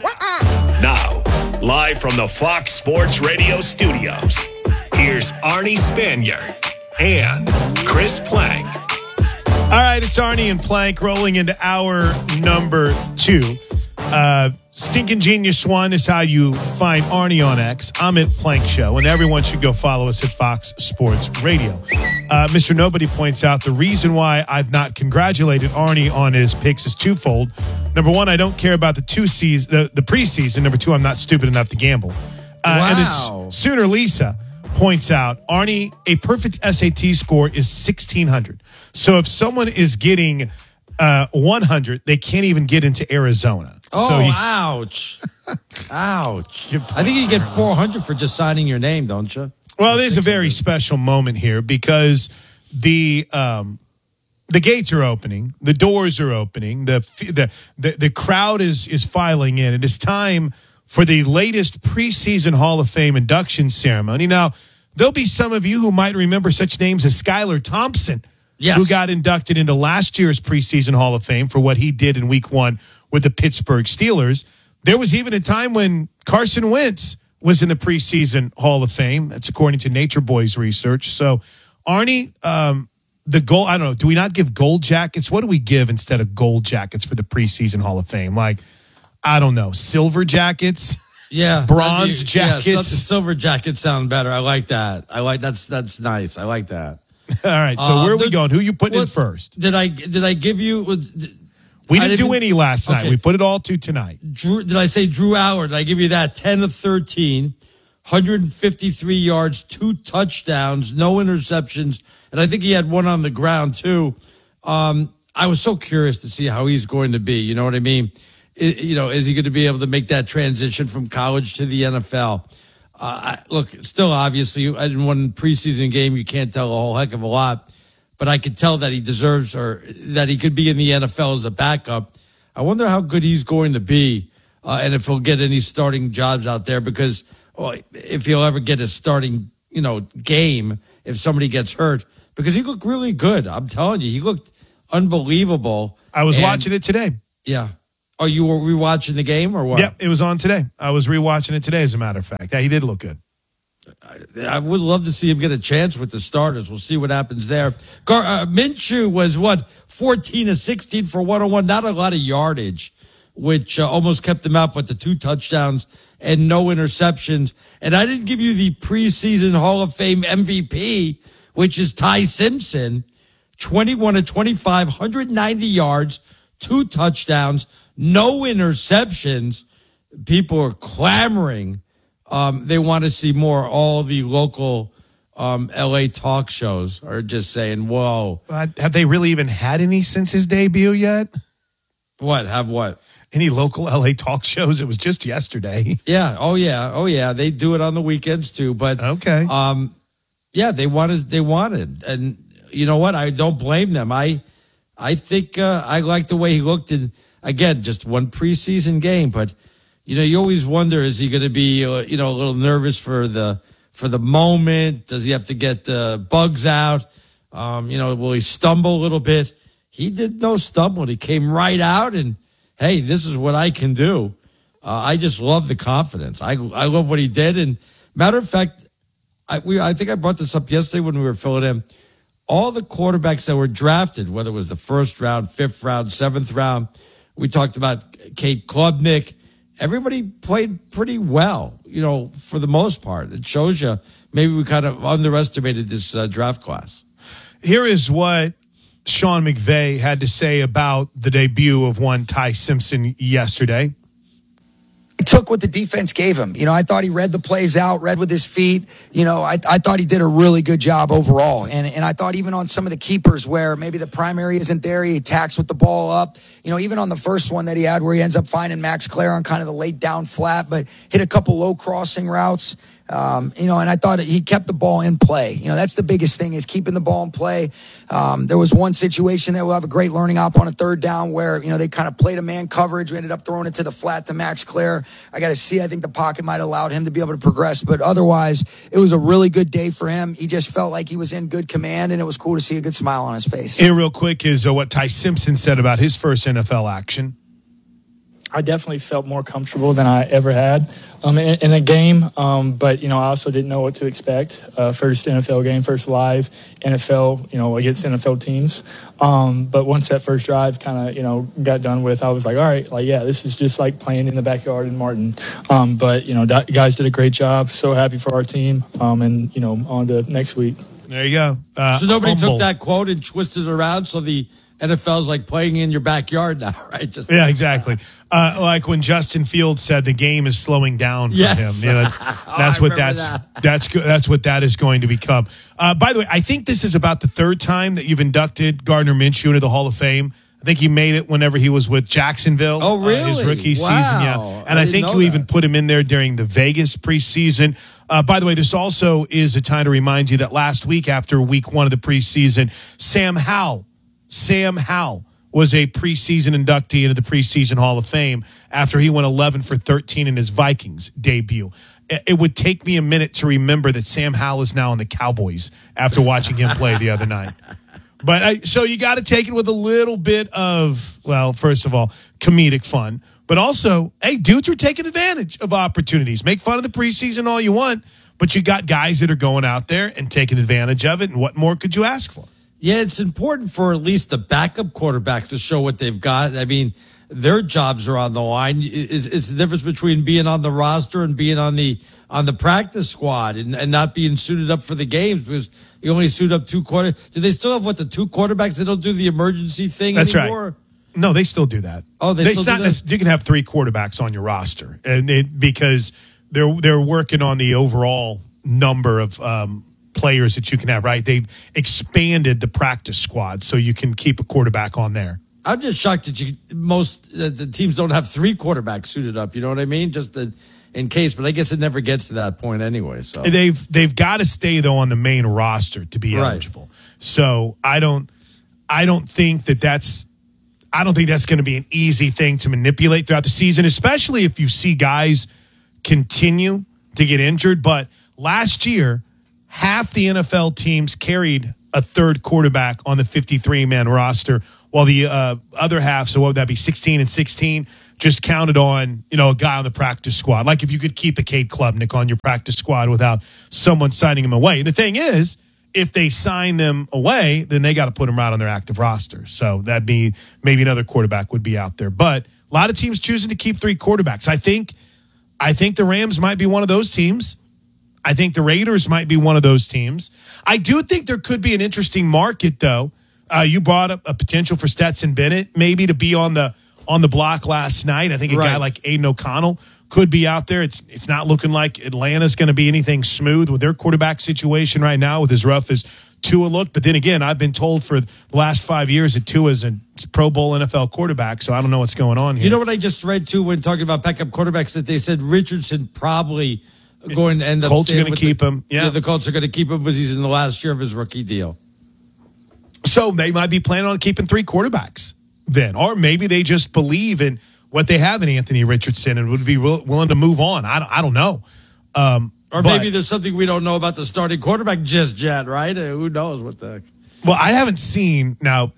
Now, live from the Fox Sports Radio studios, here's Arnie Spanier and Chris Plank. All right, it's Arnie and Plank rolling into hour number two. Uh, Stinking Genius One is how you find Arnie on X. I'm at Plank Show, and everyone should go follow us at Fox Sports Radio. Uh, Mister Nobody points out the reason why I've not congratulated Arnie on his picks is twofold. Number one, I don't care about the two season, the, the preseason. Number two, I'm not stupid enough to gamble. Uh, wow. And then Sooner Lisa points out, Arnie, a perfect S A T score is sixteen hundred. So if someone is getting uh, one hundred, they can't even get into Arizona. Oh, so you, ouch. Ouch. I think you get four hundred for just signing your name, don't you? Well, it is a very special moment here because the um, the gates are opening, the doors are opening, the the the, the crowd is is filing in. It is time for the latest preseason Hall of Fame induction ceremony. Now, there'll be some of you who might remember such names as Skylar Thompson, yes, who got inducted into last year's preseason Hall of Fame for what he did in week one with the Pittsburgh Steelers. There was even a time when Carson Wentz was in the preseason Hall of Fame. That's according to Nature Boys research. So, Arnie, um, the gold, I don't know, do we not give gold jackets? What do we give instead of gold jackets for the preseason Hall of Fame? Like, I don't know, silver jackets? Yeah. Bronze be, jackets? Yeah, silver jackets sound better. I like that. I like that's that's nice. I like that. All right. So uh, where are we the, going? Who are you putting what, in first? Did I did I give you? Did, we didn't, didn't do any last night. Okay. We put it all to tonight. Drew, did I say Drew Howard? Did I give you that? ten of thirteen, one hundred fifty-three yards, two touchdowns, no interceptions, and I think he had one on the ground too. Um, I was so curious to see how he's going to be. You know what I mean? you know, is he going to be able to make that transition from college to the N F L? Uh, I, look, still, obviously, in one preseason game, you can't tell a whole heck of a lot, but I could tell that he deserves or that he could be in the N F L as a backup. I wonder how good he's going to be uh, and if he'll get any starting jobs out there because well, if he'll ever get a starting, you know, game if somebody gets hurt because he looked really good. I'm telling you, he looked unbelievable. I was and, watching it today. Yeah. Oh, you were rewatching the game or what? Yep, it was on today. I was rewatching it today, as a matter of fact. Yeah, he did look good. I, I would love to see him get a chance with the starters. We'll see what happens there. Gar, uh, Minshew was, what, fourteen of sixteen for one oh one. Not a lot of yardage, which uh, almost kept him out, but the two touchdowns and no interceptions. And I didn't give you the preseason Hall of Fame M V P, which is Ty Simpson. twenty-one of twenty-five, one hundred ninety yards, two touchdowns, no interceptions. People are clamoring. Um, they want to see more. All the local um, L A talk shows are just saying, whoa. Uh, have they really even had any since his debut yet? What? Have what? Any local L A talk shows? It was just yesterday. Yeah. Oh, yeah. Oh, yeah. They do it on the weekends, too. But, okay. Um, yeah, they wanted, they wanted. And you know what? I don't blame them. I I think uh, I like the way he looked in, again, just one preseason game. But, you know, you always wonder, is he going to be, uh, you know, a little nervous for the for the moment? Does he have to get the bugs out? Um, you know, will he stumble a little bit? He did no stumbling. He came right out and, hey, this is what I can do. Uh, I just love the confidence. I I love what he did. And matter of fact, I we I think I brought this up yesterday when we were filling in. All the quarterbacks that were drafted, whether it was the first round, fifth round, seventh round, we talked about Kate Klubnik. Everybody played pretty well, you know, for the most part. It shows you maybe we kind of underestimated this uh, draft class. Here is what Sean McVay had to say about the debut of one Ty Simpson yesterday. He took what the defense gave him. You know, I thought he read the plays out, read with his feet. You know, I, I thought he did a really good job overall. And and I thought even on some of the keepers where maybe the primary isn't there, he attacks with the ball up. You know, even on the first one that he had where he ends up finding Max Clare on kind of the late down flat, but hit a couple low crossing routes. Um, you know, and I thought he kept the ball in play. You know, that's the biggest thing is keeping the ball in play. Um, there was one situation that we'll have a great learning op on a third down where, you know, they kind of played a man coverage. We ended up throwing it to the flat to Max Clare. I got to see, I think the pocket might have allowed him to be able to progress, but otherwise it was a really good day for him. He just felt like he was in good command and it was cool to see a good smile on his face. Here real quick is uh, what Ty Simpson said about his first N F L action. I definitely felt more comfortable than I ever had um, in, in a game, um, but, you know, I also didn't know what to expect. Uh, first N F L game, first live N F L, you know, against N F L teams. Um, but once that first drive kind of, you know, got done with, I was like, all right, like, yeah, this is just like playing in the backyard in Martin. Um, but, you know, guys did a great job. So happy for our team. Um, and, you know, on to next week. There you go. Uh, so nobody humble. took that quote and twisted it around so the N F L's like playing in your backyard now, right? Just yeah, exactly. Uh, like when Justin Fields said the game is slowing down for yes. him. You know, that's, oh, that's I what that's that. that's that's what that is going to become. Uh, by the way, I think this is about the third time that you've inducted Gardner Minshew into the Hall of Fame. I think he made it whenever he was with Jacksonville. Oh, really? Uh, his rookie wow. season, yeah. And I, I think you that. even put him in there during the Vegas preseason. Uh, by the way, this also is a time to remind you that last week after week one of the preseason, Sam Howell, Sam Howell, was a preseason inductee into the preseason Hall of Fame after he went eleven for thirteen in his Vikings debut. It would take me a minute to remember that Sam Howell is now in the Cowboys after watching him play the other night. But I, so you got to take it with a little bit of, well, first of all, comedic fun, but also, hey, dudes are taking advantage of opportunities. Make fun of the preseason all you want, but you got guys that are going out there and taking advantage of it, and what more could you ask for? Yeah, it's important for at least the backup quarterbacks to show what they've got. I mean, their jobs are on the line. It's, it's the difference between being on the roster and being on the on the practice squad and, and not being suited up for the games because you only suit up two quarter. Do they still have what the two quarterbacks? They don't do the emergency thing That's anymore? Right. No, they still do that. Oh, they, they still do that? You can have three quarterbacks on your roster, and it, because they're they're working on the overall number of um, players that you can have. Right? They've expanded the practice squad so you can keep a quarterback on there. I'm just shocked that you most uh, the teams don't have three quarterbacks suited up. You know what I mean? Just the, in case, but I guess it never gets to that point anyway. So they've they've got to stay though on the main roster to be Right. eligible. So I don't I don't think that that's I don't think that's going to be an easy thing to manipulate throughout the season, especially if you see guys continue to get injured. But last year, half the N F L teams carried a third quarterback on the fifty-three man roster, while the uh, other half, so what would that be, sixteen and sixteen, just counted on, you know, a guy on the practice squad. Like if you could keep a Cade Klubnik on your practice squad without someone signing him away. And the thing is, if they sign them away, then they got to put them right on their active roster. So that'd be maybe another quarterback would be out there. But a lot of teams choosing to keep three quarterbacks. I think, I think the Rams might be one of those teams. I think the Raiders might be one of those teams. I do think there could be an interesting market, though. Uh, you brought up a potential for Stetson Bennett maybe to be on the on the block last night. I think a Right. guy like Aiden O'Connell could be out there. It's it's not looking like Atlanta's going to be anything smooth with their quarterback situation right now, with as rough as Tua looked. But then again, I've been told for the last five years that Tua's a Pro Bowl N F L quarterback, so I don't know what's going on here. You know what I just read too when talking about backup quarterbacks, that they said Richardson probably going to end up. Colts are staying gonna with keep the, him. Yeah. the Colts are going to keep him because he's in the last year of his rookie deal. So they might be planning on keeping three quarterbacks then. Or maybe they just believe in what they have in Anthony Richardson and would be will, willing to move on. I don't, I don't know. Um, Or but- maybe there's something we don't know about the starting quarterback just yet, right? Uh, who knows what the heck? Well, I haven't seen. Now,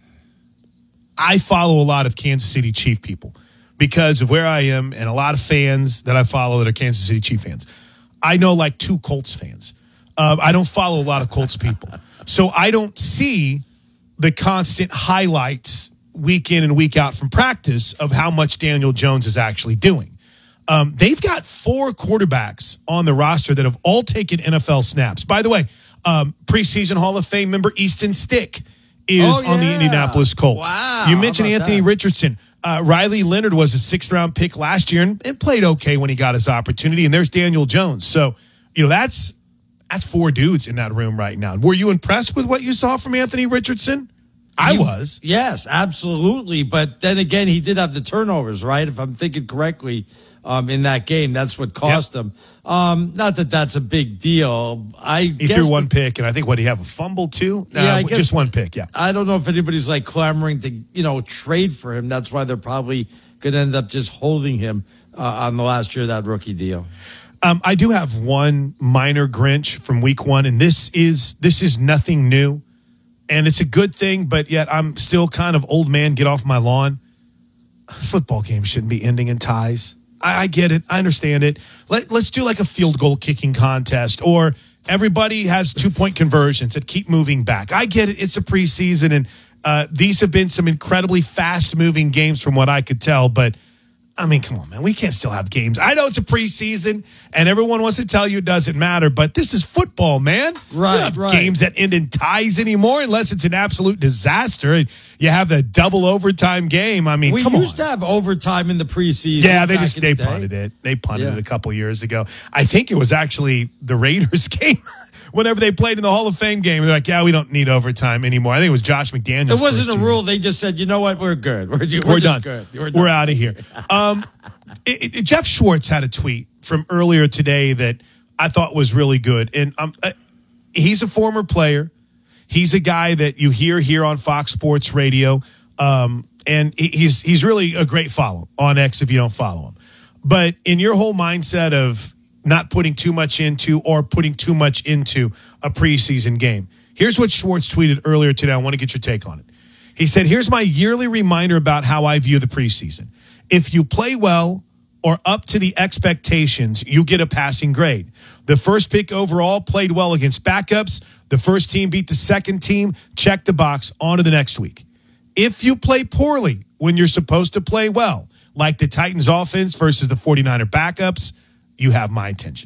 I follow a lot of Kansas City Chief people because of where I am and a lot of fans that I follow that are Kansas City Chief fans. I know like two Colts fans. Uh, I don't follow a lot of Colts people. So I don't see the constant highlights week in and week out from practice of how much Daniel Jones is actually doing. Um, they've got four quarterbacks on the roster that have all taken N F L snaps. By the way, um, preseason Hall of Fame member Easton Stick is Oh, on the yeah. Indianapolis Colts. Wow, You how mentioned about Anthony that? Richardson. Uh, Riley Leonard was a sixth round pick last year and, and played okay when he got his opportunity. And there's Daniel Jones. So, you know, that's that's four dudes in that room right now. Were you impressed with what you saw from Anthony Richardson? I He- was. Yes, absolutely. But then again, he did have the turnovers, right? If I'm thinking correctly, um, in that game, that's what cost him. Um, not that that's a big deal. I He guess threw one the- pick, and I think, what, he have a fumble too? Yeah, Uh, I guess- just one pick, yeah. I don't know if anybody's like clamoring to, you know, trade for him. That's why they're probably going to end up just holding him uh, on the last year of that rookie deal. Um, I do have one minor Grinch from week one, and this is this is nothing new, and it's a good thing, but yet I'm still kind of old man, get off my lawn. Football games shouldn't be ending in ties. I, I get it. I understand it. Let, let's do like a field goal kicking contest, or everybody has two-point conversions that keep moving back. I get it. It's a preseason, and uh, these have been some incredibly fast-moving games from what I could tell, but I mean, come on, man. We can't still have games. I know it's a preseason, and everyone wants to tell you it doesn't matter, but this is football, man. Right, you don't have right. games that end in ties anymore unless it's an absolute disaster. And you have a double overtime game. I mean, We come used on. to have overtime in the preseason. Yeah, they back just in they the day. punted it. They punted Yeah. it a couple years ago. I think it was actually the Raiders game. Whenever they played in the Hall of Fame game, they're like, "Yeah, we don't need overtime anymore." I think it was Josh McDaniels. It wasn't first a year. rule. They just said, you know what? We're good. We're, we're, We're just done. good. We're, done. out of here. Um, it, it, Jeff Schwartz had a tweet from earlier today that I thought was really good. And um, uh, he's a former player. He's a guy that you hear here on Fox Sports Radio. Um, and he- he's he's really a great follow on X if you don't follow him. But in your whole mindset of not putting too much into or putting too much into a preseason game, here's what Schwartz tweeted earlier today. I want to get your take on it. He said, "Here's my yearly reminder about how I view the preseason. If you play well or up to the expectations, you get a passing grade. The first pick overall played well against backups. The first team beat the second team. Check the box. On to the next week. If you play poorly when you're supposed to play well, like the Titans offense versus the 49er backups, you have my attention."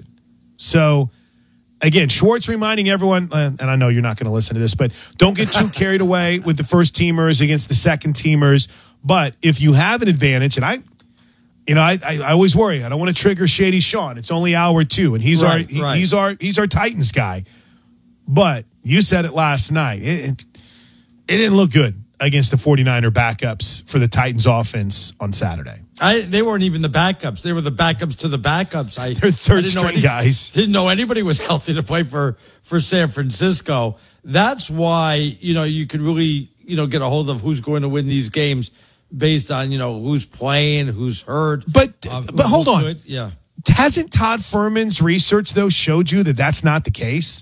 So, again, Schwartz reminding everyone, uh, and I know you're not going to listen to this, but don't get too carried away with the first teamers against the second teamers. But if you have an advantage, and I, you know, I, I, I always worry. I don't want to trigger Shady Sean. It's only hour two, and he's Right, our he- right. he's our he's our Titans guy. But you said it last night. It, it, it didn't look good against the 49er backups for the Titans offense on Saturday. I, they weren't even the backups. They were the backups to the backups. I, They're third I didn't know string any, guys. Didn't know anybody was healthy to play for, for San Francisco. That's why, you know, you could really, you know, get a hold of who's going to win these games based on, you know, who's playing, who's hurt. But, uh, but hold on. Good. Yeah. Hasn't Todd Furman's research, though, showed you that that's not the case?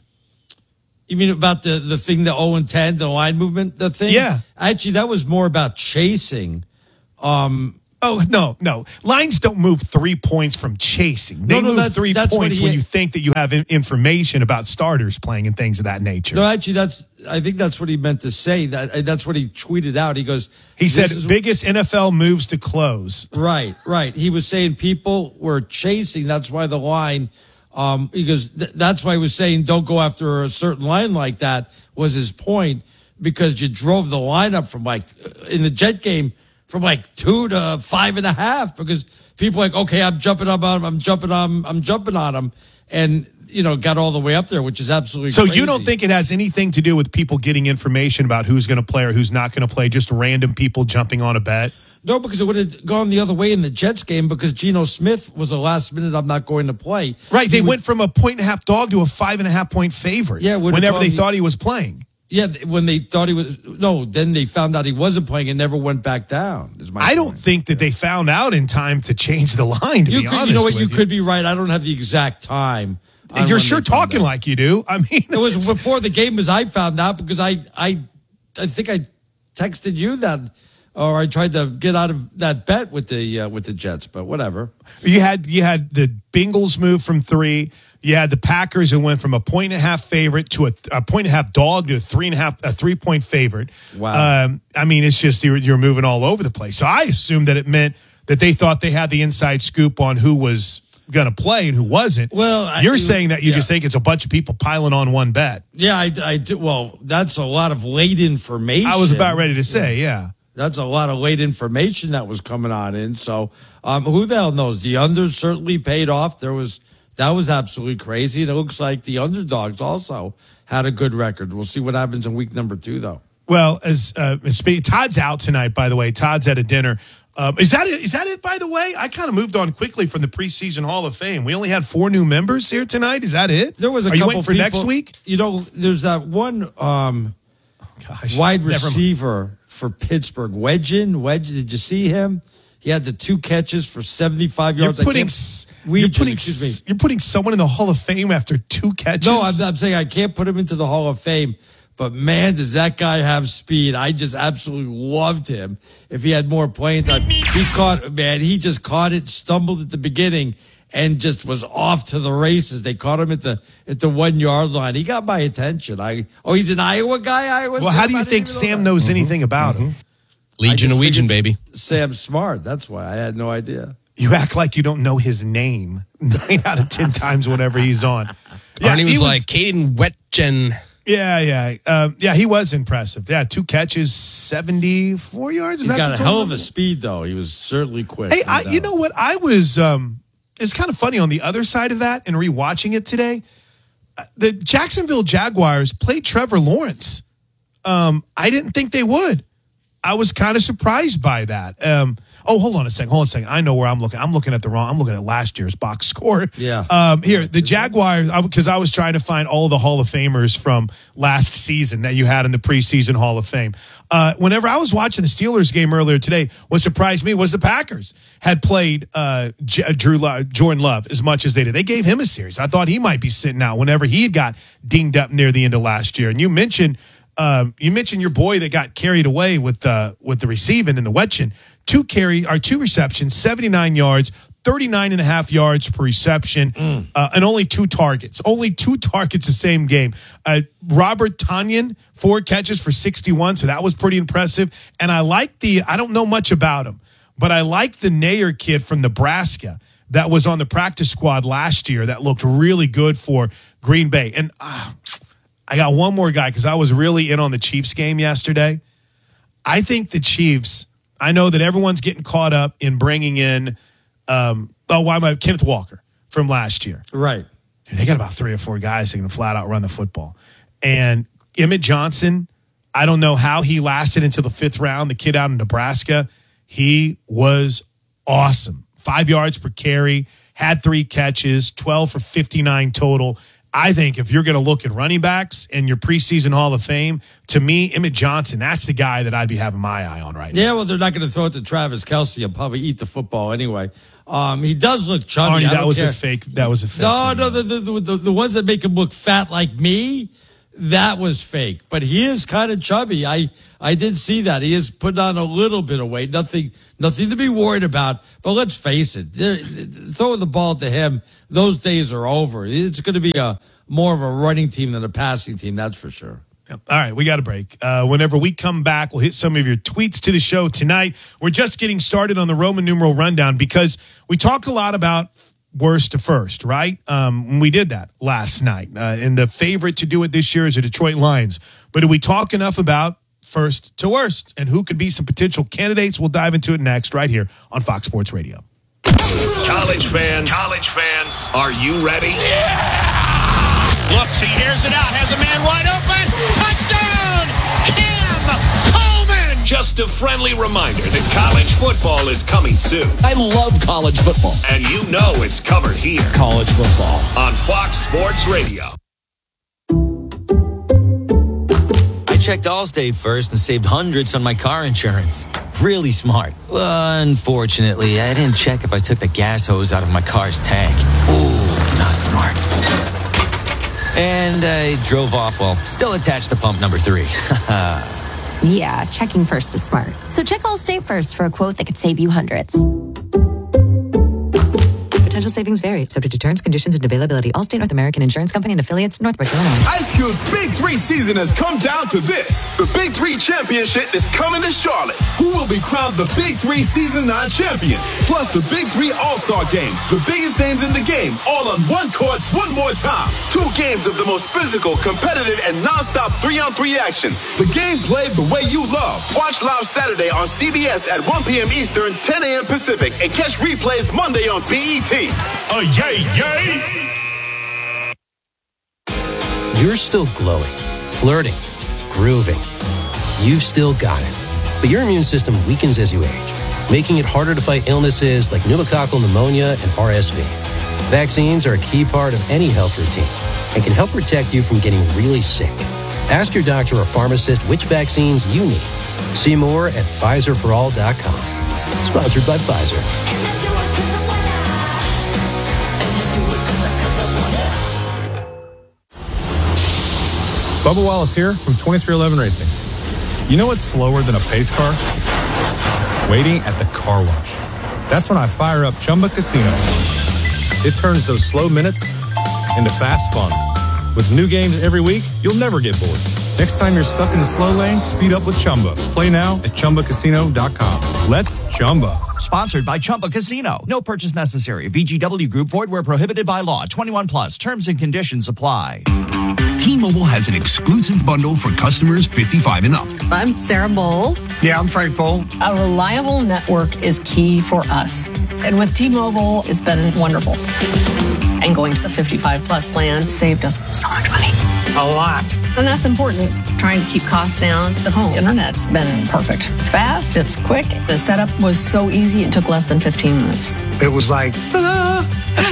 You mean about the, the thing, the oh and ten, the line movement, the thing? Yeah. Actually, that was more about chasing. Um, oh, no, no. Lines don't move three points from chasing. They No, no, move that's- three that's what points he- when you think that you have in- information about starters playing and things of that nature. no, actually, that's, I think that's what he meant to say. That That's what he tweeted out. He goes, He said, "This is- biggest N F L moves to close. Right, right. He was saying people were chasing. That's why the line, um, he goes, th- that's why he was saying don't go after a certain line like that, was his point, because you drove the line up from like, in the Jet game, from like two to five and a half, because people were like, okay, I'm jumping on him, I'm jumping on, I'm jumping on him. And, you know, got all the way up there, which is absolutely So crazy. you don't think it has anything to do with people getting information about who's going to play or who's not going to play, just random people jumping on a bet? No, because it would have gone the other way in the Jets game because Geno Smith was a last minute, I'm not going to play. Right. They He would- went from a point and a half dog to a five and a half point favorite. Yeah, would have whenever they gone- thought he was playing. Yeah, when they thought he was, no, then they found out he wasn't playing and never went back down. Is my I don't point. think that they found out in time to change the line, to You be could, honest you know what? with You could be right. I don't have the exact time. on You're when sure they found talking out. like you do. I mean, It was before the game as I found out because I, I, I think I texted you that, or I tried to get out of that bet with the uh, with the Jets, but whatever. You had you had the Bengals move from three. You had the Packers who went from a point and a half favorite to a, a point and a half dog to a three and a half a three point favorite. Wow. Um, I mean, it's just you're, you're moving all over the place. So I assumed that it meant that they thought they had the inside scoop on who was going to play and who wasn't. Well, I- you're saying that you yeah. just think it's a bunch of people piling on one bet. Yeah, I, I do. Well, that's a lot of late information. I was about ready to say, yeah. That's a lot of late information that was coming on in. So, um, who the hell knows? The unders certainly paid off. There was that was absolutely crazy, and it looks like the underdogs also had a good record. We'll see what happens in week number two, though. Well, as uh, as spe- Todd's out tonight, by the way. Todd's at a dinner. Um, is that it? Is that it? By the way, I kind of moved on quickly from the preseason Hall of Fame. We only had four new members here tonight. Is that it? There was a Are you couple waiting for people, next week? You know, there's that one um, Gosh, wide never mind. receiver for Pittsburgh, Wedgen. Wedge, did you see him? He had the two catches for seventy-five You're yards. putting, I s- can't, you're, Weegen, putting excuse s- me. you're putting someone in the Hall of Fame after two catches. No, I'm, I'm saying I can't put him into the Hall of Fame, but man, does that guy have speed. I just absolutely loved him. If he had more playing time, he caught, man, he just caught it, stumbled at the beginning, and just was off to the races. They caught him at the at the one yard line. He got my attention. I Oh, he's an Iowa guy, Iowa well, Sam? how do I you didn't think even know Sam that. knows anything about him? Legion I of just Legion, figured baby. Sam's smart. That's why. I had no idea. You act like you don't know his name nine out of ten times whenever he's on. Arnie he was, like, Caden Wetgen. Yeah, yeah, um, yeah. He was impressive. Yeah, two catches, seventy-four yards. Is He's that got the a total hell of number? a speed, though. He was certainly quick. Hey, no I, you doubt. know what? I was. Um, it's kind of funny on the other side of that, and rewatching it today. uh, The Jacksonville Jaguars played Trevor Lawrence. Um, I didn't think they would. I was kind of surprised by that. Um, oh, hold on a second. Hold on a second. I know where I'm looking. I'm looking at the wrong. I'm looking at last year's box score. Yeah. Um, here, the Jaguars, because I was trying to find all the Hall of Famers from last season that you had in the preseason Hall of Fame. Uh, whenever I was watching the Steelers game earlier today, what surprised me was the Packers had played uh, J- Drew Lo- Jordan Love as much as they did. They gave him a series. I thought he might be sitting out whenever he had got dinged up near the end of last year. And you mentioned um, you mentioned your boy that got carried away with uh, with the receiving and the Wetchen. Two carry or two receptions, seventy-nine yards, thirty-nine and a half yards per reception, Mm. uh, and only two targets. Only two targets the same game. Uh, Robert Tonyan, four catches for sixty-one, so that was pretty impressive. And I like the, I don't know much about him, but I like the Nair kid from Nebraska that was on the practice squad last year that looked really good for Green Bay. And uh, I got one more guy because I was really in on the Chiefs game yesterday. I think the Chiefs, I know that everyone's getting caught up in bringing in, um, oh, why am I, Kenneth Walker from last year. Right. They got about three or four guys that can flat out run the football. And Emmett Johnson, I don't know how he lasted until the fifth round. The kid out in Nebraska, he was awesome. Five yards per carry, had three catches, twelve for fifty-nine total. I think if you're going to look at running backs and your preseason Hall of Fame, to me, Emmett Johnson, that's the guy that I'd be having my eye on right now. Yeah, well, they're not going to throw it to Travis Kelce. He'll probably eat the football anyway. Um, he does look chubby. Arnie, that was care. a fake. That was a fake. No, no, the, the, the, the ones that make him look fat like me, that was fake. But he is kind of chubby. I, I did see that. He is putting on a little bit of weight. Nothing, nothing to be worried about. But let's face it, throwing the ball to him, those days are over. It's going to be a more of a running team than a passing team, that's for sure. Yep. All right, we got a break. Uh, whenever we come back, we'll hit some of your tweets to the show tonight. We're just getting started on the Roman numeral rundown because we talk a lot about worst to first, right? Um, we did that last night. Uh, and the favorite to do it this year is the Detroit Lions. But do we talk enough about first to worst and who could be some potential candidates? We'll dive into it next right here on Fox Sports Radio. College fans, college fans, are you ready? Yeah! Looks, he hears it out, has a man wide open. Touchdown! Cam Coleman! Just a friendly reminder that college football is coming soon. I love college football. And you know it's covered here. College football. On Fox Sports Radio. I checked Allstate first and saved hundreds on my car insurance. Really smart. Unfortunately, I didn't check if I took the gas hose out of my car's tank. Ooh, not smart. And I drove off while still attached to pump number three. Yeah, checking first is smart. So check Allstate first for a quote that could save you hundreds. Potential savings vary, subject to terms, conditions, and availability. Allstate North American Insurance Company and affiliates, Northbrook, Illinois. Ice Cube's Big Three season has come down to this. The Big Three Championship is coming to Charlotte. Who will be crowned the Big Three Season nine champion? Plus the Big Three All-Star Game. The biggest names in the game, all on one court, one more time. Two games of the most physical, competitive, and non-stop three-on-three action. The game played the way you love. Watch live Saturday on C B S at one p.m. Eastern, ten a.m. Pacific, and catch replays Monday on B E T. A yay, yay! You're still glowing, flirting, grooving. You've still got it. But your immune system weakens as you age, making it harder to fight illnesses like pneumococcal pneumonia and R S V. Vaccines are a key part of any health routine and can help protect you from getting really sick. Ask your doctor or pharmacist which vaccines you need. See more at Pfizer for all dot com. Sponsored by Pfizer. Bubba Wallace here from twenty-three eleven Racing. You know what's slower than a pace car? Waiting at the car wash. That's when I fire up Chumba Casino. It turns those slow minutes into fast fun. With new games every week, you'll never get bored. Next time you're stuck in the slow lane, speed up with Chumba. Play now at Chumba Casino dot com. Let's Chumba. Sponsored by Chumba Casino. No purchase necessary. V G W Group. Void where prohibited by law. twenty-one plus. Terms and conditions apply. T-Mobile has an exclusive bundle for customers fifty-five and up. I'm Sarah Bowl. Yeah, I'm Frank Bowl. A reliable network is key for us. And with T-Mobile, it's been wonderful. And going to the fifty-five plus plan saved us so much money. A lot. And that's important. Trying to keep costs down. The home internet's been perfect. It's fast. It's quick. The setup was so easy. It took less than fifteen minutes. It was like, ta-da!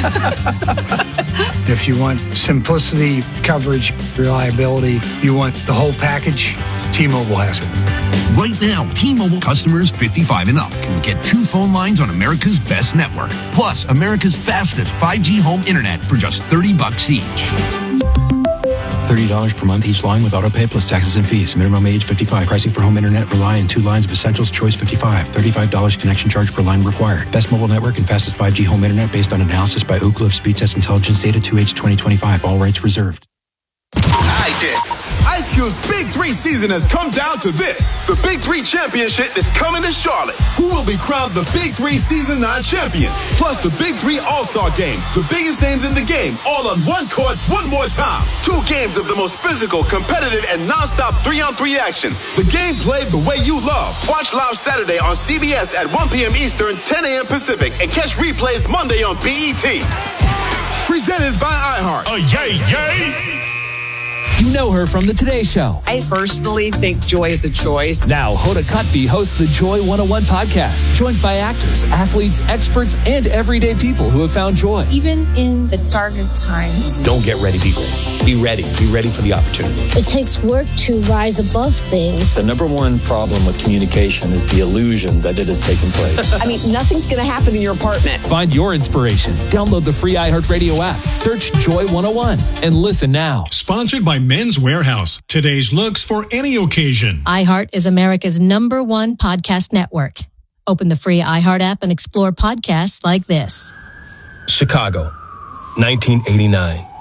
If you want simplicity, coverage, reliability, you want the whole package, T-Mobile has it. Right now, T-Mobile customers fifty-five and up can get two phone lines on America's best network, plus America's fastest five G home internet for just thirty bucks each. thirty dollars per month each line with autopay plus taxes and fees. Minimum age fifty-five. Pricing for home internet rely on two lines of Essentials Choice fifty-five. thirty-five dollars connection charge per line required. Best mobile network and fastest five G home internet based on analysis by Ookla of Speed Test Intelligence Data two H twenty twenty-five. All rights reserved. I did. Ice Cube's Big Three season has come down to this. The Big Three Championship is coming to Charlotte. Who will be crowned the Big Three Season nine champion? Plus the Big Three All-Star Game. The biggest names in the game, all on one court, one more time. Two games of the most physical, competitive, and non-stop three-on-three action. The game played the way you love. Watch live Saturday on C B S at one p.m. Eastern, ten a.m. Pacific, and catch replays Monday on B E T. Presented by iHeart. A yay, yay! You know her from The Today Show. I personally think Joy is a choice. Now, Hoda Kotb hosts the Joy one oh one podcast, joined by actors, athletes, experts, and everyday people who have found joy. Even in the darkest times. Don't get ready, be ready. Be ready. Be ready for the opportunity. It takes work to rise above things. The number one problem with communication is the illusion that it has taken place. I mean, nothing's going to happen in your apartment. Find your inspiration. Download the free iHeartRadio app. Search Joy one oh one and listen now. Sponsored by Men's Warehouse. Today's looks for any occasion. iHeart is America's number one podcast network. Open the free iHeart app and explore podcasts like this. Chicago, nineteen eighty-nine.